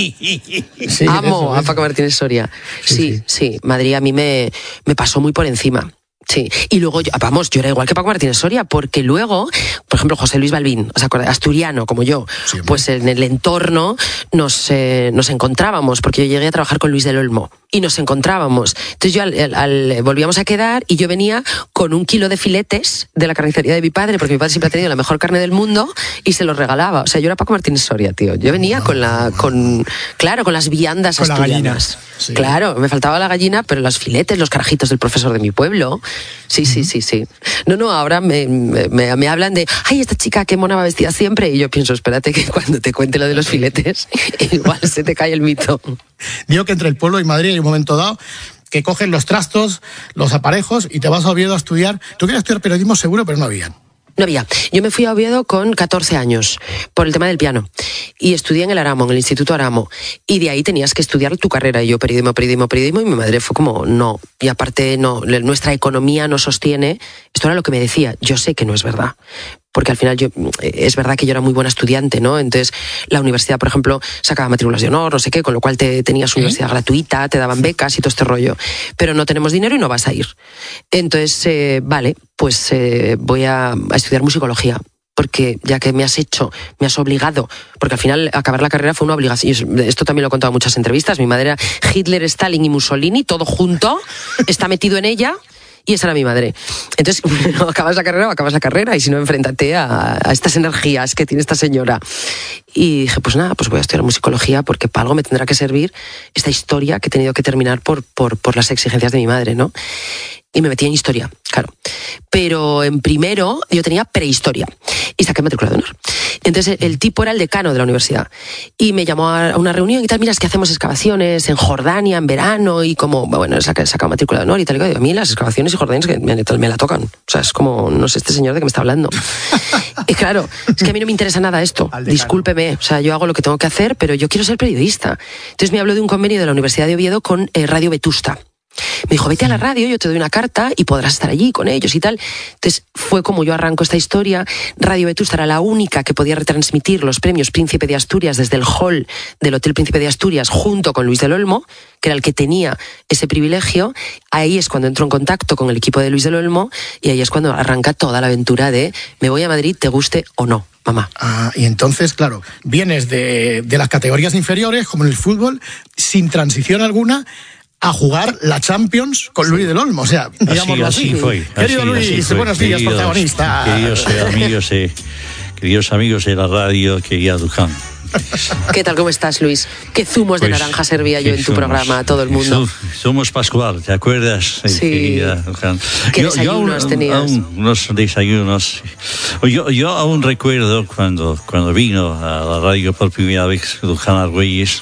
Speaker 13: sí,
Speaker 14: amo
Speaker 13: eso,
Speaker 14: a
Speaker 13: eso.
Speaker 14: Paco Martínez Soria. Sí, sí, sí. Madrid a mí me, me pasó muy por encima. Sí, y luego, yo, vamos, yo era igual que Paco Martínez Soria, porque luego, por ejemplo, José Luis Balbín, ¿os acordáis? Asturiano, como yo, sí, pues en el entorno nos, eh, nos encontrábamos, porque yo llegué a trabajar con Luis del Olmo, y nos encontrábamos. Entonces yo al, al, al, volvíamos a quedar, y yo venía con un kilo de filetes de la carnicería de mi padre, porque mi padre siempre ha tenido la mejor carne del mundo, y se los regalaba. O sea, yo era Paco Martínez Soria, tío. Yo venía con la, con, claro, con las viandas
Speaker 13: con
Speaker 14: asturianas.
Speaker 13: Sí.
Speaker 14: Claro, me faltaba la gallina, pero los filetes, los carajitos del profesor de mi pueblo. Sí, sí, sí, sí. No, no, ahora me, me, me hablan de, ay, esta chica qué mona va vestida siempre. Y yo pienso, espérate que cuando te cuente lo de los filetes, igual se te cae el mito.
Speaker 13: Digo que entre el pueblo y Madrid hay un momento dado que cogen los trastos, los aparejos y te vas a Oviedo a estudiar. Tú querías estudiar periodismo seguro, pero no habían.
Speaker 14: No había. Yo me fui a Oviedo con catorce años por el tema del piano y estudié en el Aramo, en el Instituto Aramo, y de ahí tenías que estudiar tu carrera. Y yo periodismo, periodismo, periodismo, y mi madre fue como, no, y aparte no, nuestra economía no sostiene. Esto era lo que me decía. Yo sé que no es verdad, porque al final yo, es verdad que yo era muy buena estudiante, ¿no? Entonces la universidad, por ejemplo, sacaba matrículas de honor, no sé qué, con lo cual te tenías ¿Eh? universidad gratuita, te daban becas y todo este rollo. Pero no tenemos dinero y no vas a ir. Entonces, eh, vale, pues eh, voy a, a estudiar musicología. Porque ya que me has hecho, me has obligado, porque al final acabar la carrera fue una obligación. Esto también lo he contado en muchas entrevistas. Mi madre era Hitler, Stalin y Mussolini, todo junto, está metido en ella. Y esa era mi madre. Entonces, no acabas la carrera o acabas la carrera, y si no, enfréntate a, a estas energías que tiene esta señora. Y dije, pues nada, pues voy a estudiar musicología porque para algo me tendrá que servir esta historia que he tenido que terminar por, por, por las exigencias de mi madre, ¿no? Y me metí en historia, claro. Pero en primero yo tenía prehistoria y saqué matrícula de honor. Entonces el tipo era el decano de la universidad y me llamó a una reunión y tal, mira, es que hacemos excavaciones en Jordania en verano y como, bueno, he sacado matrícula de honor y tal. Y digo, a mí las excavaciones y Jordania que me, me la tocan. O sea, es como, no sé este señor de qué me está hablando. Y claro, es que a mí no me interesa nada esto. Discúlpeme, o sea, yo hago lo que tengo que hacer, pero yo quiero ser periodista. Entonces me habló de un convenio de la Universidad de Oviedo con eh, Radio Vetusta. Me dijo, vete a la radio, yo te doy una carta y podrás estar allí con ellos y tal. Entonces fue como yo arranco esta historia. Radio Vetusta era la única que podía retransmitir los premios Príncipe de Asturias desde el hall del Hotel Príncipe de Asturias junto con Luis del Olmo, que era el que tenía ese privilegio. Ahí es cuando entro en contacto con el equipo de Luis del Olmo y ahí es cuando arranca toda la aventura de me voy a Madrid, te guste o no, mamá.
Speaker 13: Ah, y entonces, claro, vienes de, de las categorías inferiores, como en el fútbol, sin transición alguna, a jugar la Champions con Luis del Olmo, o sea, digámoslo así.
Speaker 15: Así, así fue.
Speaker 13: Querido
Speaker 15: así,
Speaker 13: Luis,
Speaker 15: así fue.
Speaker 13: buenos días,
Speaker 15: queridos,
Speaker 13: protagonista.
Speaker 15: Queridos amigos, eh, queridos amigos de la radio, querida Duján.
Speaker 14: ¿Qué tal, cómo estás, Luis? ¿Qué zumos de
Speaker 15: Pues,
Speaker 14: naranja servía yo en tu
Speaker 15: somos,
Speaker 14: programa a todo el mundo?
Speaker 15: Somos Pascual, ¿te acuerdas?
Speaker 14: Sí.
Speaker 15: Querida Duján.
Speaker 14: ¿Qué
Speaker 15: yo,
Speaker 14: desayunos
Speaker 15: yo aún,
Speaker 14: tenías?
Speaker 15: Aún, unos desayunos. Yo, yo aún recuerdo cuando, cuando vino a la radio por primera vez Duján Argüelles,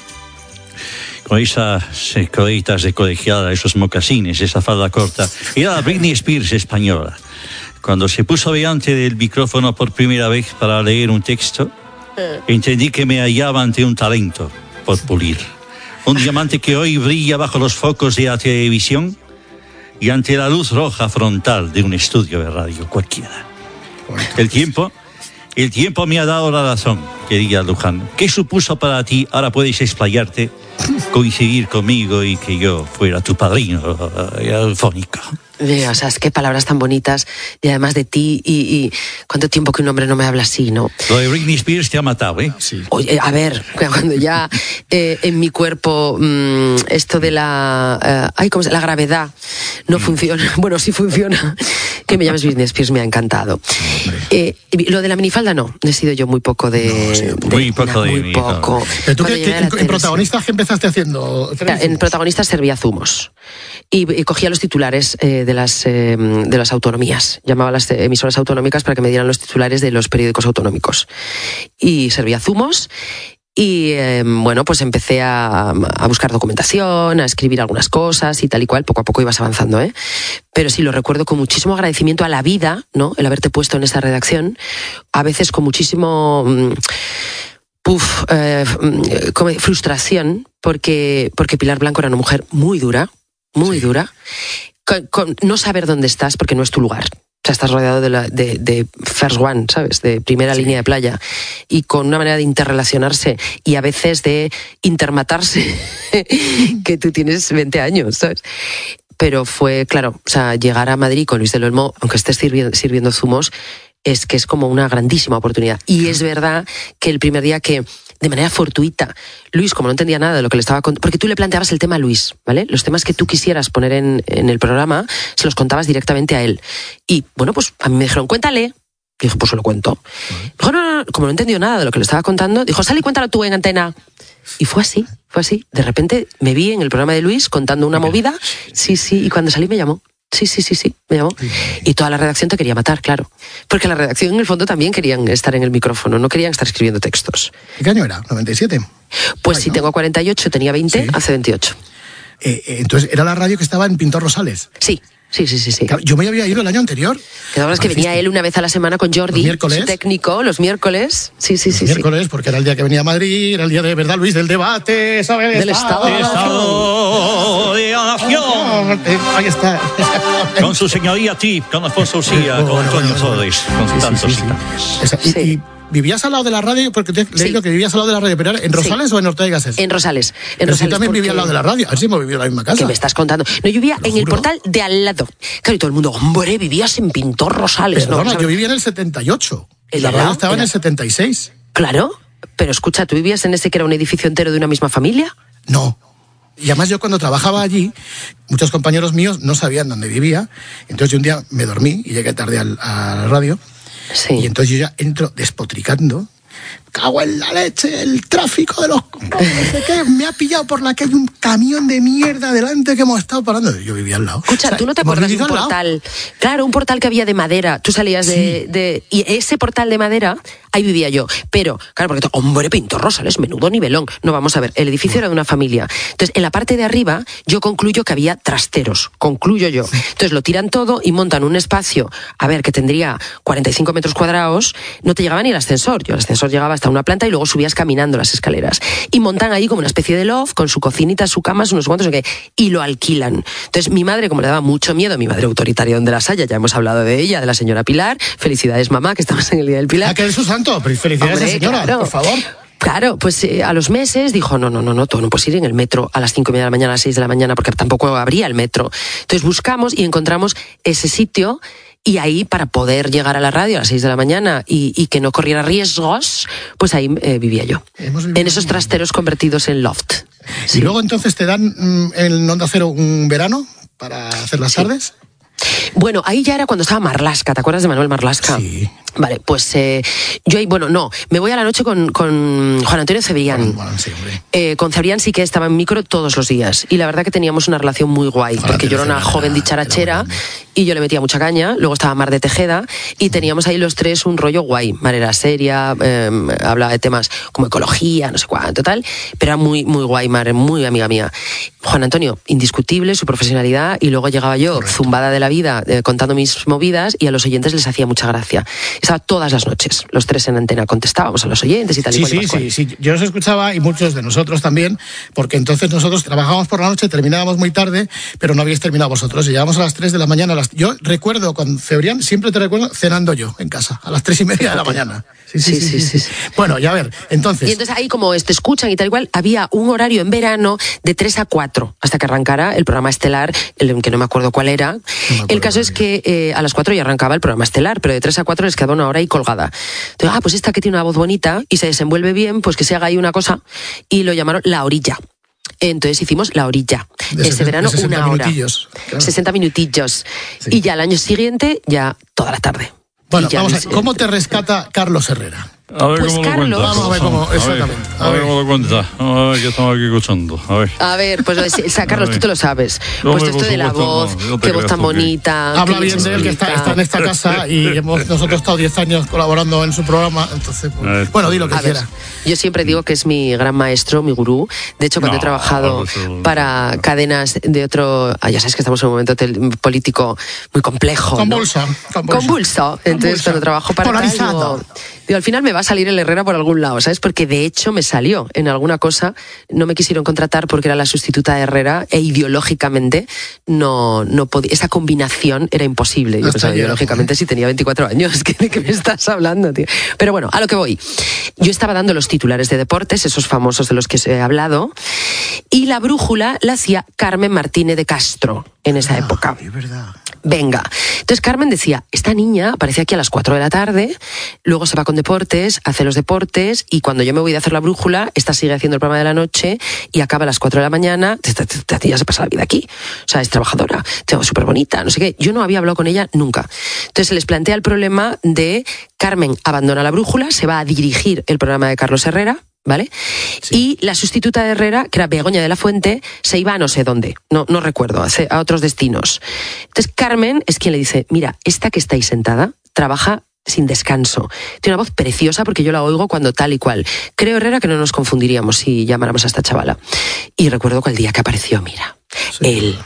Speaker 15: con esas coletas de colegiala, esos mocasines, esa falda corta. Era la Britney Spears española. Cuando se puso delante del micrófono por primera vez para leer un texto, entendí que me hallaba ante un talento por pulir. Un diamante que hoy brilla bajo los focos de la televisión y ante la luz roja frontal de un estudio de radio cualquiera. El tiempo, el tiempo me ha dado la razón, querida Luján. ¿Qué supuso para ti? Ahora puedes explayarte, coincidir conmigo y que yo fuera tu padrino eufónico.
Speaker 14: O sea, es que palabras tan bonitas y además de ti y, y cuánto tiempo que un hombre no me habla así, ¿no?
Speaker 15: Lo de Britney Spears te ha matado, ¿eh?
Speaker 14: Sí. Oye, a ver, cuando ya eh, en mi cuerpo mmm, esto de la eh, ay, ¿cómo se, la gravedad no mm. funciona, bueno, sí funciona, que me llames Britney Spears me ha encantado. Eh, lo de la minifalda no, he sido yo muy poco de... No, sí,
Speaker 15: de muy poco de
Speaker 14: Muy poco.
Speaker 13: ¿Pero tú qué, qué, en, en protagonistas qué empezaste haciendo?
Speaker 14: En protagonistas servía zumos y, y cogía los titulares eh, de las eh, de las autonomías, llamaba a las emisoras autonómicas para que me dieran los titulares de los periódicos autonómicos y servía zumos. Y eh, bueno, pues empecé a, a buscar documentación, a escribir algunas cosas y tal y cual, poco a poco ibas avanzando, ¿eh? Pero sí, lo recuerdo con muchísimo agradecimiento a la vida, ¿no? El haberte puesto en esa redacción, a veces con muchísimo... Mmm, Puf, eh, frustración, porque, porque Pilar Blanco era una mujer muy dura, muy sí. dura, con, con no saber dónde estás porque no es tu lugar. O sea, estás rodeado de, la, de, de first one, ¿sabes? De primera sí. línea de playa. Y con una manera de interrelacionarse y a veces de intermatarse, que tú tienes veinte años, ¿sabes? Pero fue, claro, o sea, llegar a Madrid con Luis del Olmo, aunque estés sirviendo, sirviendo zumos, es que es como una grandísima oportunidad. Y es verdad que el primer día que, de manera fortuita, Luis, como no entendía nada de lo que le estaba contando, porque tú le planteabas el tema a Luis, ¿vale? Los temas que tú quisieras poner en, en el programa, se los contabas directamente a él. Y, bueno, pues a mí me dijeron, cuéntale. Y dije, pues se lo cuento. Dijo, no, no, no, como no entendió nada de lo que le estaba contando, dijo, sal y cuéntalo tú en antena. Y fue así, fue así. De repente me vi en el programa de Luis contando una movida, sí, sí, y cuando salí me llamó. Sí, sí, sí, sí, me llamó. Y toda la redacción te quería matar, claro. Porque la redacción, en el fondo, también querían estar en el micrófono, no querían estar escribiendo textos.
Speaker 13: ¿Qué año era? ¿noventa y siete?
Speaker 14: Pues
Speaker 13: Ay,
Speaker 14: sí,
Speaker 13: ¿no?
Speaker 14: tengo cuarenta y ocho, tenía veinte, sí. Hace veintiocho.
Speaker 13: Eh, eh, entonces, ¿era la radio que estaba en Pintor Rosales?
Speaker 14: Sí. Sí, sí, sí, sí.
Speaker 13: Yo me había ido el año anterior.
Speaker 14: La verdad es que venía él una vez a la semana con Jordi, su técnico, los miércoles. Sí, sí,
Speaker 13: los
Speaker 14: sí.
Speaker 13: miércoles,
Speaker 14: sí.
Speaker 13: Porque era el día que venía a Madrid, era el día de verdad, Luis, del debate, ¿sabes?
Speaker 14: Del Estado.
Speaker 15: Del Estado de la Nación.
Speaker 13: Ahí está.
Speaker 15: Con su señoría Tip, con Alfonso Usía,
Speaker 13: oh,
Speaker 15: con Antonio
Speaker 13: bueno,
Speaker 15: Flores, con
Speaker 13: sí,
Speaker 15: tantos
Speaker 13: sí, sí,
Speaker 15: y
Speaker 13: sí.
Speaker 15: tantos.
Speaker 13: Y, y vivías al lado de la radio, porque te he
Speaker 14: sí.
Speaker 13: leído que vivías al lado de la radio, pero ¿era en Rosales sí. o en Ortega y Gasset?
Speaker 14: En Rosales. En
Speaker 13: pero
Speaker 14: Rosales
Speaker 13: yo también
Speaker 14: porque...
Speaker 13: vivía al lado de la radio, a ver si hemos vivido en la misma casa.
Speaker 14: ¿Qué me estás contando? No, yo vivía en
Speaker 13: juro.
Speaker 14: el portal de al lado. Claro, y todo el mundo, hombre, vivías en Pintor Rosales.
Speaker 13: Perdona,
Speaker 14: ¿no?
Speaker 13: yo vivía en el setenta y ocho.
Speaker 14: ¿El
Speaker 13: la radio
Speaker 14: lado?
Speaker 13: estaba
Speaker 14: ¿El...
Speaker 13: en el setenta y seis.
Speaker 14: Claro, pero escucha, ¿tú vivías en ese que era un edificio entero de una misma familia?
Speaker 13: No. Y además yo cuando trabajaba allí, muchos compañeros míos no sabían dónde vivía. Entonces yo un día me dormí y llegué tarde al, a la radio.
Speaker 14: Sí.
Speaker 13: Y entonces yo ya entro despotricando. Cago en la leche, el tráfico de los... No sé qué, me ha pillado por la calle un camión de mierda delante que hemos estado parando. Yo vivía al lado.
Speaker 14: Escucha, o sea, ¿tú no te acuerdas de un portal? Claro, un portal que había de madera. Tú salías sí. de, de... Y ese portal de madera, ahí vivía yo. Pero, claro, porque, hombre, Pintor Rosales, menudo nivelón. No, vamos a ver, el edificio era de una familia. Entonces, en la parte de arriba, yo concluyo que había trasteros. Concluyo yo. Entonces, lo tiran todo y montan un espacio, a ver, que tendría cuarenta y cinco metros cuadrados. No te llegaba ni el ascensor. Yo el ascensor llegaba hasta una planta y luego subías caminando las escaleras. Y montan ahí como una especie de loft, con su cocinita, su cama, unos cuantos, y lo alquilan. Entonces, mi madre, como le daba mucho miedo, mi madre autoritaria donde las haya, ya hemos hablado de ella, de la señora Pilar. Felicidades, mamá, que estamos en el Día del Pilar.
Speaker 13: Ah, que es su santo, pero felicidades,
Speaker 14: hombre,
Speaker 13: señora,
Speaker 14: claro.
Speaker 13: por favor.
Speaker 14: Claro, pues eh, a los meses dijo, no, no, no, no, tú no puedes ir en el metro a las cinco y media de la mañana, a las seis de la mañana, porque tampoco habría el metro. Entonces buscamos y encontramos ese sitio. Y ahí, para poder llegar a la radio a las seis de la mañana y, y que no corriera riesgos, pues ahí eh, vivía yo. En esos trasteros convertidos en loft.
Speaker 13: Sí. Y luego entonces te dan mm, en Onda Cero un verano para hacer las sí. tardes.
Speaker 14: Bueno, ahí ya era cuando estaba Marlaska, ¿te acuerdas de Manuel Marlaska?
Speaker 13: Sí.
Speaker 14: Vale, pues eh, yo ahí, bueno, no, me voy a la noche con, con Juan Antonio Cebrián.
Speaker 13: Bueno, sí,
Speaker 14: eh, con Cebrián sí que estaba en micro todos los días. Y la verdad que teníamos una relación muy guay, Ojalá porque yo era una joven dicharachera y yo le metía mucha caña. Luego estaba Mar de Tejeda y teníamos ahí los tres un rollo guay. Mar era seria, eh, hablaba de temas como ecología, no sé cuánto, tal. Pero era muy, muy guay, Mar, muy amiga mía. Juan Juan Antonio, indiscutible su profesionalidad, y luego llegaba yo Correcto. zumbada de la vida eh, contando mis movidas, y a los oyentes les hacía mucha gracia. Estaba todas las noches, los tres en antena, contestábamos a los oyentes y tal.
Speaker 13: Sí,
Speaker 14: y cual,
Speaker 13: sí,
Speaker 14: y cual.
Speaker 13: sí, sí, yo os escuchaba y muchos de nosotros también, porque entonces nosotros trabajábamos por la noche, terminábamos muy tarde, pero no habíais terminado vosotros, y llegábamos a las tres de la mañana. A las... Yo recuerdo con Cebrián, siempre te recuerdo cenando yo en casa, a las tres y media de la mañana. Sí sí sí, sí, sí, sí, sí. Bueno, ya a ver, entonces...
Speaker 14: Y entonces ahí como te escuchan y tal igual, había un horario en verano de tres a cuatro, hasta que arrancara el programa estelar, el que no me acuerdo cuál era. No el caso es que eh, a las cuatro ya arrancaba el programa estelar, pero de tres a cuatro les quedaba una hora ahí colgada. Entonces, ah, pues esta que tiene una voz bonita y se desenvuelve bien, pues que se haga ahí una cosa, y lo llamaron La Orilla. Entonces hicimos La Orilla. De Ese verano una hora. Claro. sesenta minutillos. Sí. Y ya al año siguiente, ya toda la tarde.
Speaker 13: Bueno, vamos a ver, ¿cómo te rescata Carlos Herrera?
Speaker 16: A ver
Speaker 14: pues
Speaker 16: cómo
Speaker 14: Carlos,
Speaker 16: lo cuentas.
Speaker 13: Vamos a ver cómo, exactamente.
Speaker 16: A ver, a ver cómo lo cuentas. A ver, que estamos aquí escuchando. A ver.
Speaker 14: A ver, pues o sea, Carlos, tú te lo sabes.
Speaker 16: No,
Speaker 14: pues
Speaker 16: me,
Speaker 14: esto de la voz,
Speaker 16: no,
Speaker 14: qué voz tan bonita.
Speaker 13: Habla bien de él, que está, está en esta casa y hemos nosotros estado diez años colaborando en su programa. Entonces, pues, bueno, di lo que
Speaker 14: a
Speaker 13: quiera.
Speaker 14: Ver, yo siempre digo que es mi gran maestro, mi gurú. De hecho, cuando no, he trabajado no, para cadenas de otro... Ah, ya sabes que estamos en un momento político muy complejo.
Speaker 13: Convulso.
Speaker 14: ¿no? Convulso. Convulso. Entonces, cuando trabajo para
Speaker 13: Polarizado.
Speaker 14: Tal, digo, digo, al final me va a salir el Herrera por algún lado, ¿sabes? Porque de hecho me salió en alguna cosa, no me quisieron contratar porque era la sustituta de Herrera e ideológicamente no, no podía, esa combinación era imposible. Yo pensaba, ideológicamente, si tenía veinticuatro años, ¿de qué me estás hablando, tío? Pero bueno, a lo que voy. Yo estaba dando los titulares de deportes, esos famosos de los que os he hablado, y la brújula la hacía Carmen Martínez de Castro en esa ah, época.
Speaker 13: Es verdad.
Speaker 14: Venga. Entonces Carmen decía, esta niña aparece aquí a las cuatro de la tarde, luego se va con deportes, hace los deportes, y cuando yo me voy a hacer la brújula, esta sigue haciendo el programa de la noche y acaba a las cuatro de la mañana. Esta tía se pasa la vida aquí. O sea, es trabajadora, súper bonita, no sé qué. Yo no había hablado con ella nunca. Entonces se les plantea el problema de Carmen abandona la brújula, se va a dirigir el programa de Carlos Herrera, ¿vale? Sí. Y la sustituta de Herrera, que era Begoña de la Fuente, se iba a no sé dónde, no, no recuerdo, a otros destinos. Entonces Carmen es quien le dice, mira, esta que está ahí sentada trabaja sin descanso. Tiene una voz preciosa porque yo la oigo cuando tal y cual. Creo, Herrera, que no nos confundiríamos si llamáramos a esta chavala. Y recuerdo que el día que apareció, mira, sí. él,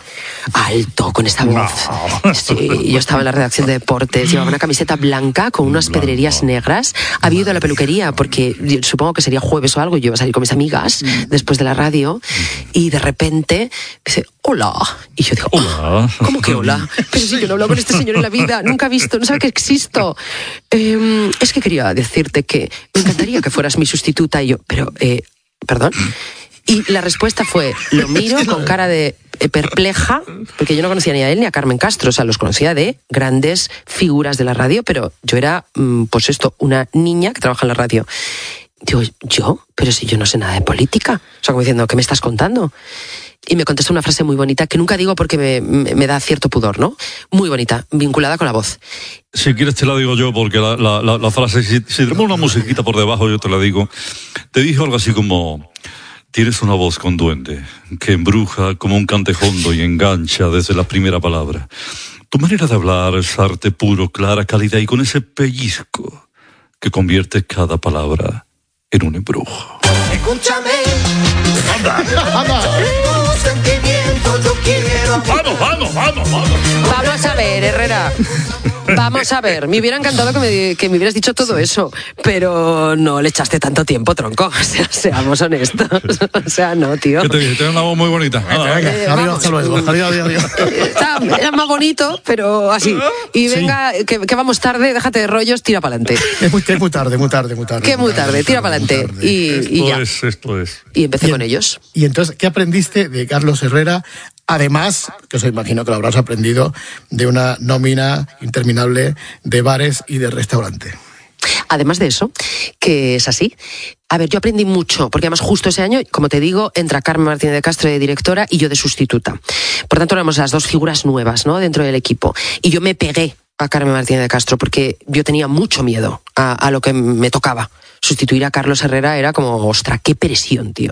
Speaker 14: alto, con esta voz. No. Sí, yo estaba en la redacción de deportes, llevaba una camiseta blanca con unas blanco. pedrerías negras. Había ido a la peluquería porque supongo que sería jueves o algo, y yo iba a salir con mis amigas después de la radio, y de repente dice, hola. Y yo digo, hola. ¿Cómo que hola? Pero si yo no hablo con este señor en la vida, nunca he visto, no sabe que existo. Eh, es que quería decirte que me encantaría que fueras mi sustituta. Y yo, pero, eh, perdón. Y la respuesta fue, lo miro con cara de perpleja, porque yo no conocía ni a él ni a Carmen Castro, o sea, los conocía de grandes figuras de la radio, pero yo era, pues esto, una niña que trabaja en la radio. Digo, ¿yo? Pero si yo no sé nada de política. O sea, como diciendo, ¿qué me estás contando? Y me contestó una frase muy bonita, que nunca digo porque me, me, me da cierto pudor, ¿no? Muy bonita, vinculada con la voz.
Speaker 16: Si quieres te la digo yo, porque la, la, la, la frase, si, si tenemos una musiquita por debajo, yo te la digo. Te dijo algo así como, tienes una voz con duende, que embruja como un cantejondo y engancha desde la primera palabra. Tu manera de hablar es arte puro, clara, cálida y con ese pellizco que convierte cada palabra en un embrujo.
Speaker 17: Escúchame.
Speaker 8: Anda,
Speaker 17: anda. Sentimiento, yo quiero.
Speaker 8: Vamos, vamos, vamos, vamos.
Speaker 14: Vamos a ver, Herrera. Vamos a ver, me hubiera encantado que me, que me hubieras dicho todo eso, pero no le echaste tanto tiempo, tronco. O sea, seamos honestos. O sea, no, tío.
Speaker 16: ¿Qué te dije? Tienes una voz muy bonita. Venga, venga.
Speaker 13: Eh, adiós, hasta luego. Adiós, adiós, adiós.
Speaker 14: Está, era más bonito, pero así. Y venga, sí. que, que vamos tarde, déjate de rollos, tira para adelante.
Speaker 13: Es muy, es muy tarde, muy tarde, muy tarde.
Speaker 14: Que muy tarde, tira para adelante. Y,
Speaker 16: esto
Speaker 14: y ya.
Speaker 16: es, esto es.
Speaker 14: Y empecé
Speaker 13: y,
Speaker 14: con ellos.
Speaker 13: Y entonces, ¿qué aprendiste de Carlos Herrera? Además, que os imagino que lo habrás aprendido, de una nómina interminable de bares y de restaurantes.
Speaker 14: Además de eso, que es así. A ver, yo aprendí mucho, porque además justo ese año, como te digo, entra Carmen Martínez de Castro de directora y yo de sustituta. Por tanto, éramos las dos figuras nuevas, ¿no?, dentro del equipo. Y yo me pegué a Carmen Martínez de Castro porque yo tenía mucho miedo a, a lo que me tocaba. Sustituir a Carlos Herrera era como, ostra, qué presión, tío.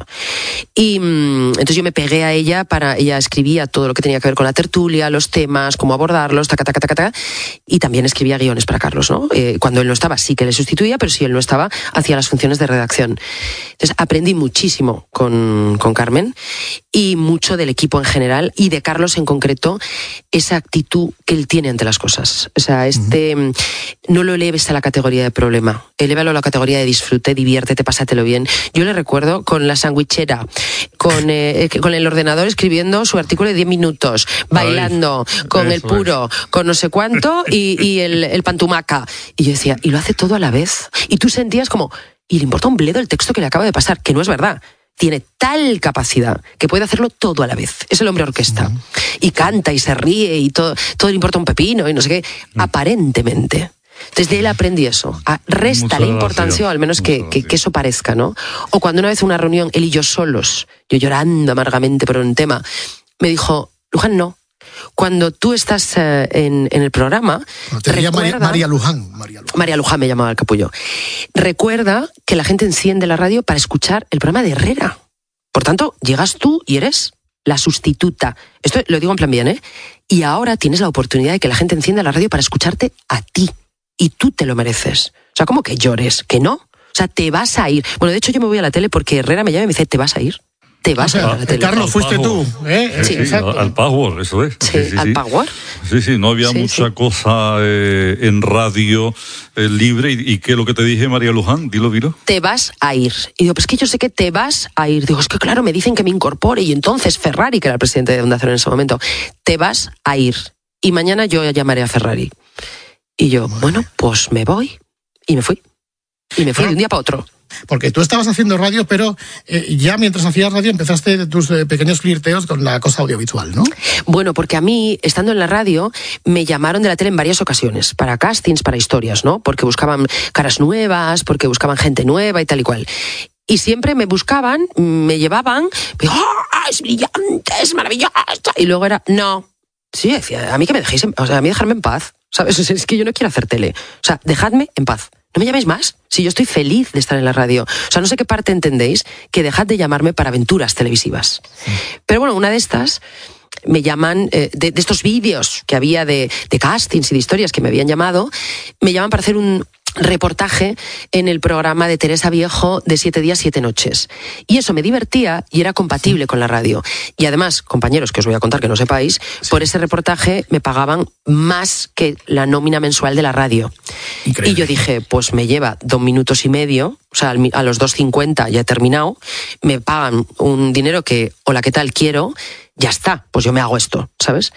Speaker 14: Y mmm, entonces yo me pegué a ella para, ella escribía todo lo que tenía que ver con la tertulia, los temas, cómo abordarlos, taca, taca, taca, taca, y también escribía guiones para Carlos, ¿no? Eh, cuando él no estaba sí que le sustituía, pero si él no estaba, hacía las funciones de redacción. Entonces aprendí muchísimo con, con Carmen y mucho del equipo en general y de Carlos en concreto, esa actitud que él tiene ante las cosas. O sea, este, uh-huh. no lo eleves a la categoría de problema, elévalo a la categoría de disfrute, diviértete, pásatelo bien. Yo le recuerdo con la sandwichera, con, eh, con el ordenador escribiendo su artículo de diez minutos, bailando, Ay, con el puro, es. con no sé cuánto y, y el, el pantumaca. Y yo decía, y lo hace todo a la vez. Y tú sentías como, y le importa un bledo el texto que le acaba de pasar, que no es verdad. Tiene tal capacidad que puede hacerlo todo a la vez. Es el hombre orquesta. Uh-huh. Y canta y se ríe y todo, todo le importa un pepino y no sé qué. Uh-huh. Aparentemente. Entonces de él aprendí eso. A resta la importancia, o al menos que, que, que eso parezca, ¿no? O cuando una vez en una reunión, él y yo solos, yo llorando amargamente por un tema, me dijo, Luján, no. Cuando tú estás eh, en, en el programa...
Speaker 13: No, te recuerda, María, María, Luján, María Luján.
Speaker 14: María Luján me llamaba el capullo. Recuerda que la gente enciende la radio para escuchar el programa de Herrera. Por tanto, llegas tú y eres la sustituta. Esto lo digo en plan bien, ¿eh? Y ahora tienes la oportunidad de que la gente encienda la radio para escucharte a ti. Y tú te lo mereces. O sea, ¿cómo que llores? ¿Que no? O sea, te vas a ir. Bueno, de hecho yo me voy a la tele porque Herrera me llama y me dice, ¿te vas a ir? Te vas o sea, a ir a la tele.
Speaker 13: Carlos, fuiste tú. ¿eh?
Speaker 16: Sí, sí, al, al Power, eso es.
Speaker 14: Sí, sí, sí al sí. Power.
Speaker 16: Sí, sí, no había
Speaker 14: sí,
Speaker 16: mucha
Speaker 14: sí.
Speaker 16: cosa eh, en radio eh, libre. ¿Y, ¿Y qué es lo que te dije, María Luján? Dilo, dilo.
Speaker 14: Te vas a ir. Y digo, pues es que yo sé que te vas a ir. Digo, es que claro, me dicen que me incorpore. Y entonces Ferrari, que era el presidente de Onda Cero en ese momento, te vas a ir. Y mañana yo llamaré a Ferrari. Y yo, bueno, pues me voy. Y me fui. Y me fui claro, de un día para otro.
Speaker 13: Porque tú estabas haciendo radio, pero eh, ya mientras hacías radio empezaste tus eh, pequeños flirteos con la cosa audiovisual, ¿no?
Speaker 14: Bueno, porque a mí, estando en la radio, me llamaron de la tele en varias ocasiones, para castings, para historias, ¿no? Porque buscaban caras nuevas, porque buscaban gente nueva y tal y cual. Y siempre me buscaban, me llevaban, ¡oh, es brillante, es maravillosa! Y luego era, no. Sí, decía, a mí que me dejéis, en, o sea, a mí dejarme en paz, ¿sabes? Es que yo no quiero hacer tele. O sea, dejadme en paz. No me llaméis más. Si yo estoy feliz de estar en la radio. O sea, no sé qué parte entendéis que dejad de llamarme para aventuras televisivas. Sí. Pero bueno, una de estas me llaman, eh, de, de estos vídeos que había de, de castings y de historias que me habían llamado, me llaman para hacer un reportaje en el programa de Teresa Viejo de Siete días, siete noches. Y eso me divertía y era compatible sí. con la radio. Y además, compañeros, que os voy a contar que no sepáis, sí. por ese reportaje me pagaban más que la nómina mensual de la radio. Increíble. Y yo dije, pues me lleva dos minutos y medio, o sea, a los dos cincuenta ya he terminado, me pagan un dinero que, hola, ¿qué tal? Quiero, ya está, pues yo me hago esto, ¿sabes?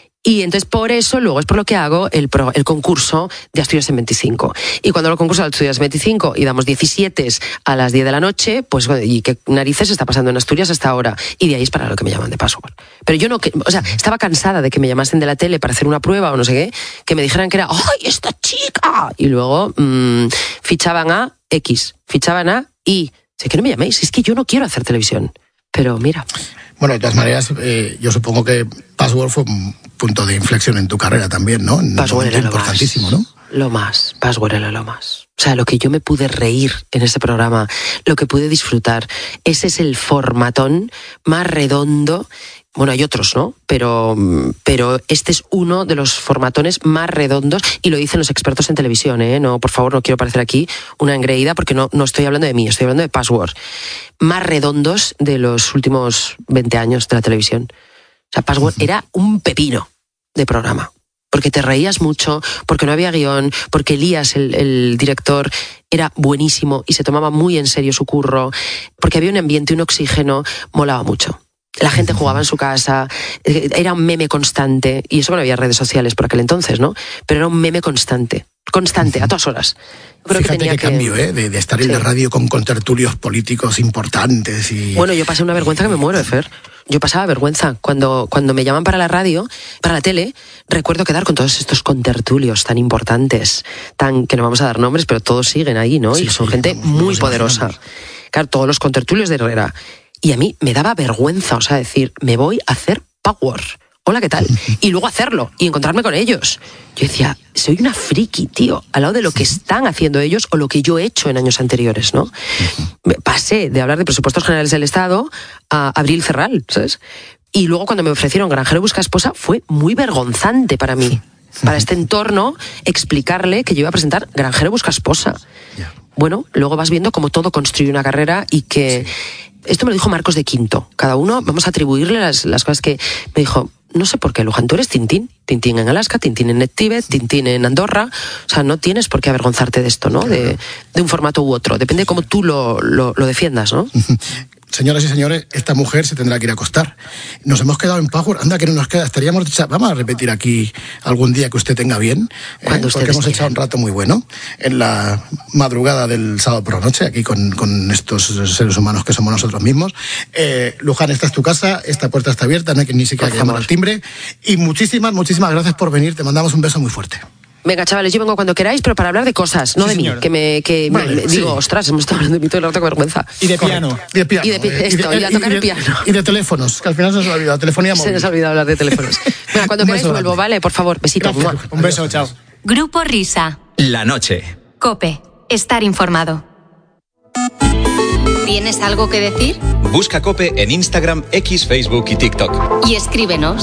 Speaker 14: Y entonces por eso luego es por lo que hago el, pro, el concurso de Asturias en veinticinco. Y cuando lo concurso de Asturias en veinticinco y damos diecisiete a las diez de la noche, pues ¿y qué narices está pasando en Asturias hasta ahora? Y de ahí es para lo que me llaman de Password. Pero yo no, que, o sea, estaba cansada de que me llamasen de la tele para hacer una prueba o no sé qué, que me dijeran que era, ¡ay, esta chica! Y luego mmm, fichaban a X, fichaban a Y. Sé que no me llaméis, es que yo no quiero hacer televisión. Pero mira...
Speaker 13: Bueno, de todas maneras, eh, yo supongo que Password fue un punto de inflexión en tu carrera también, ¿no?
Speaker 14: Password era
Speaker 13: importantísimo,
Speaker 14: lo más,
Speaker 13: ¿no?
Speaker 14: Lo más, Password era lo más. O sea, lo que yo me pude reír en ese programa, lo que pude disfrutar, ese es el formatón más redondo. Bueno, hay otros, ¿no? Pero, pero este es uno de los formatones más redondos y lo dicen los expertos en televisión, ¿eh? No, por favor, no quiero parecer aquí una engreída porque no, no estoy hablando de mí, estoy hablando de Password. Más redondos de los últimos veinte años de la televisión. O sea, Password uh-huh. era un pepino de programa. Porque te reías mucho, porque no había guión, porque Elías, el, el director, era buenísimo y se tomaba muy en serio su curro, porque había un ambiente, un oxígeno, molaba mucho. La gente jugaba en su casa, era un meme constante, y eso no había redes sociales por aquel entonces, ¿no? Pero era un meme constante, constante, a todas horas.
Speaker 13: Creo Fíjate que tenía qué que... cambio, ¿eh? De, de estar en sí. la radio con contertulios políticos importantes y...
Speaker 14: Bueno, yo pasé una vergüenza que me muero, Fer. Yo pasaba vergüenza. Cuando, cuando me llaman para la radio, para la tele, recuerdo quedar con todos estos contertulios tan importantes, tan que no vamos a dar nombres, pero todos siguen ahí, ¿no? Sí, y son sí, gente muy poderosa. Claro, todos los contertulios de Herrera. Y a mí me daba vergüenza, o sea, decir, me voy a hacer Power. hola, ¿qué tal? Y luego hacerlo y encontrarme con ellos. Yo decía, soy una friki, tío, al lado de lo que están haciendo ellos o lo que yo he hecho en años anteriores, ¿no? Pasé de hablar de presupuestos generales del Estado a Abril Cerral, ¿sabes? Y luego cuando me ofrecieron Granjero busca esposa fue muy vergonzante para mí, para este entorno, explicarle que yo iba a presentar Granjero busca esposa. Bueno, luego vas viendo cómo todo construye una carrera y que... Esto me lo dijo Marcos de Quinto. Cada uno, vamos a atribuirle las, las cosas que... Me dijo, no sé por qué, Luján, tú eres Tintín. Tintín en Alaska, Tintín en Tíbet, Tintín en Andorra. O sea, no tienes por qué avergonzarte de esto, ¿no? De, de un formato u otro. Depende de cómo tú lo, lo, lo defiendas, ¿no?
Speaker 13: Señoras y señores, esta mujer se tendrá que ir a acostar. Nos hemos quedado en Power. Anda, que no nos queda. Estaríamos... Vamos a repetir aquí algún día que usted tenga bien.
Speaker 14: Cuando
Speaker 13: eh, porque hemos echado un rato muy bueno en la madrugada del sábado por la noche, aquí con, con estos seres humanos que somos nosotros mismos. Eh, Luján, esta es tu casa, esta puerta está abierta, no hay que ni siquiera que llamar al timbre. Y muchísimas, muchísimas gracias por venir. Te mandamos un beso muy fuerte.
Speaker 14: Venga, chavales, yo vengo cuando queráis, pero para hablar de cosas, no sí, de señor. mí. Que me, que vale, me, sí. digo, ostras, hemos estado hablando de mí todo el rato, qué vergüenza.
Speaker 13: Y de piano. Y de piano.
Speaker 14: Y de, esto, y, de, y a tocar
Speaker 13: y de,
Speaker 14: el piano.
Speaker 13: Y de teléfonos, que al final se nos ha olvidado. Telefonía móvil.
Speaker 14: Se nos ha olvidado hablar de teléfonos. Venga, cuando queráis vuelvo, ¿vale? Por favor, besito.
Speaker 13: Un beso, chao.
Speaker 5: Grupo Risa.
Speaker 4: La noche.
Speaker 5: COPE. Estar informado. ¿Tienes algo que decir?
Speaker 4: Busca COPE en Instagram, X, Facebook y TikTok.
Speaker 5: Y escríbenos.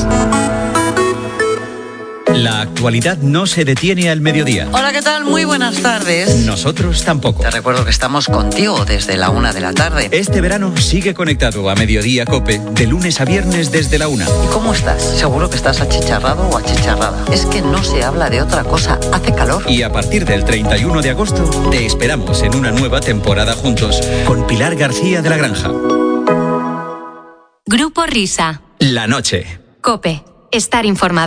Speaker 4: La actualidad no se detiene al mediodía.
Speaker 18: Hola, ¿qué tal? Muy buenas tardes.
Speaker 4: Nosotros tampoco.
Speaker 18: Te recuerdo que estamos contigo desde la una de la tarde.
Speaker 4: Este verano sigue conectado a Mediodía COPE de lunes a viernes desde la una.
Speaker 18: ¿Y cómo estás? Seguro que estás achicharrado o achicharrada. Es que no se habla de otra cosa. Hace calor.
Speaker 4: Y a partir del treinta y uno de agosto te esperamos en una nueva temporada juntos con Pilar García de la Granja.
Speaker 5: Grupo Risa.
Speaker 4: La noche.
Speaker 5: COPE. Estar informado.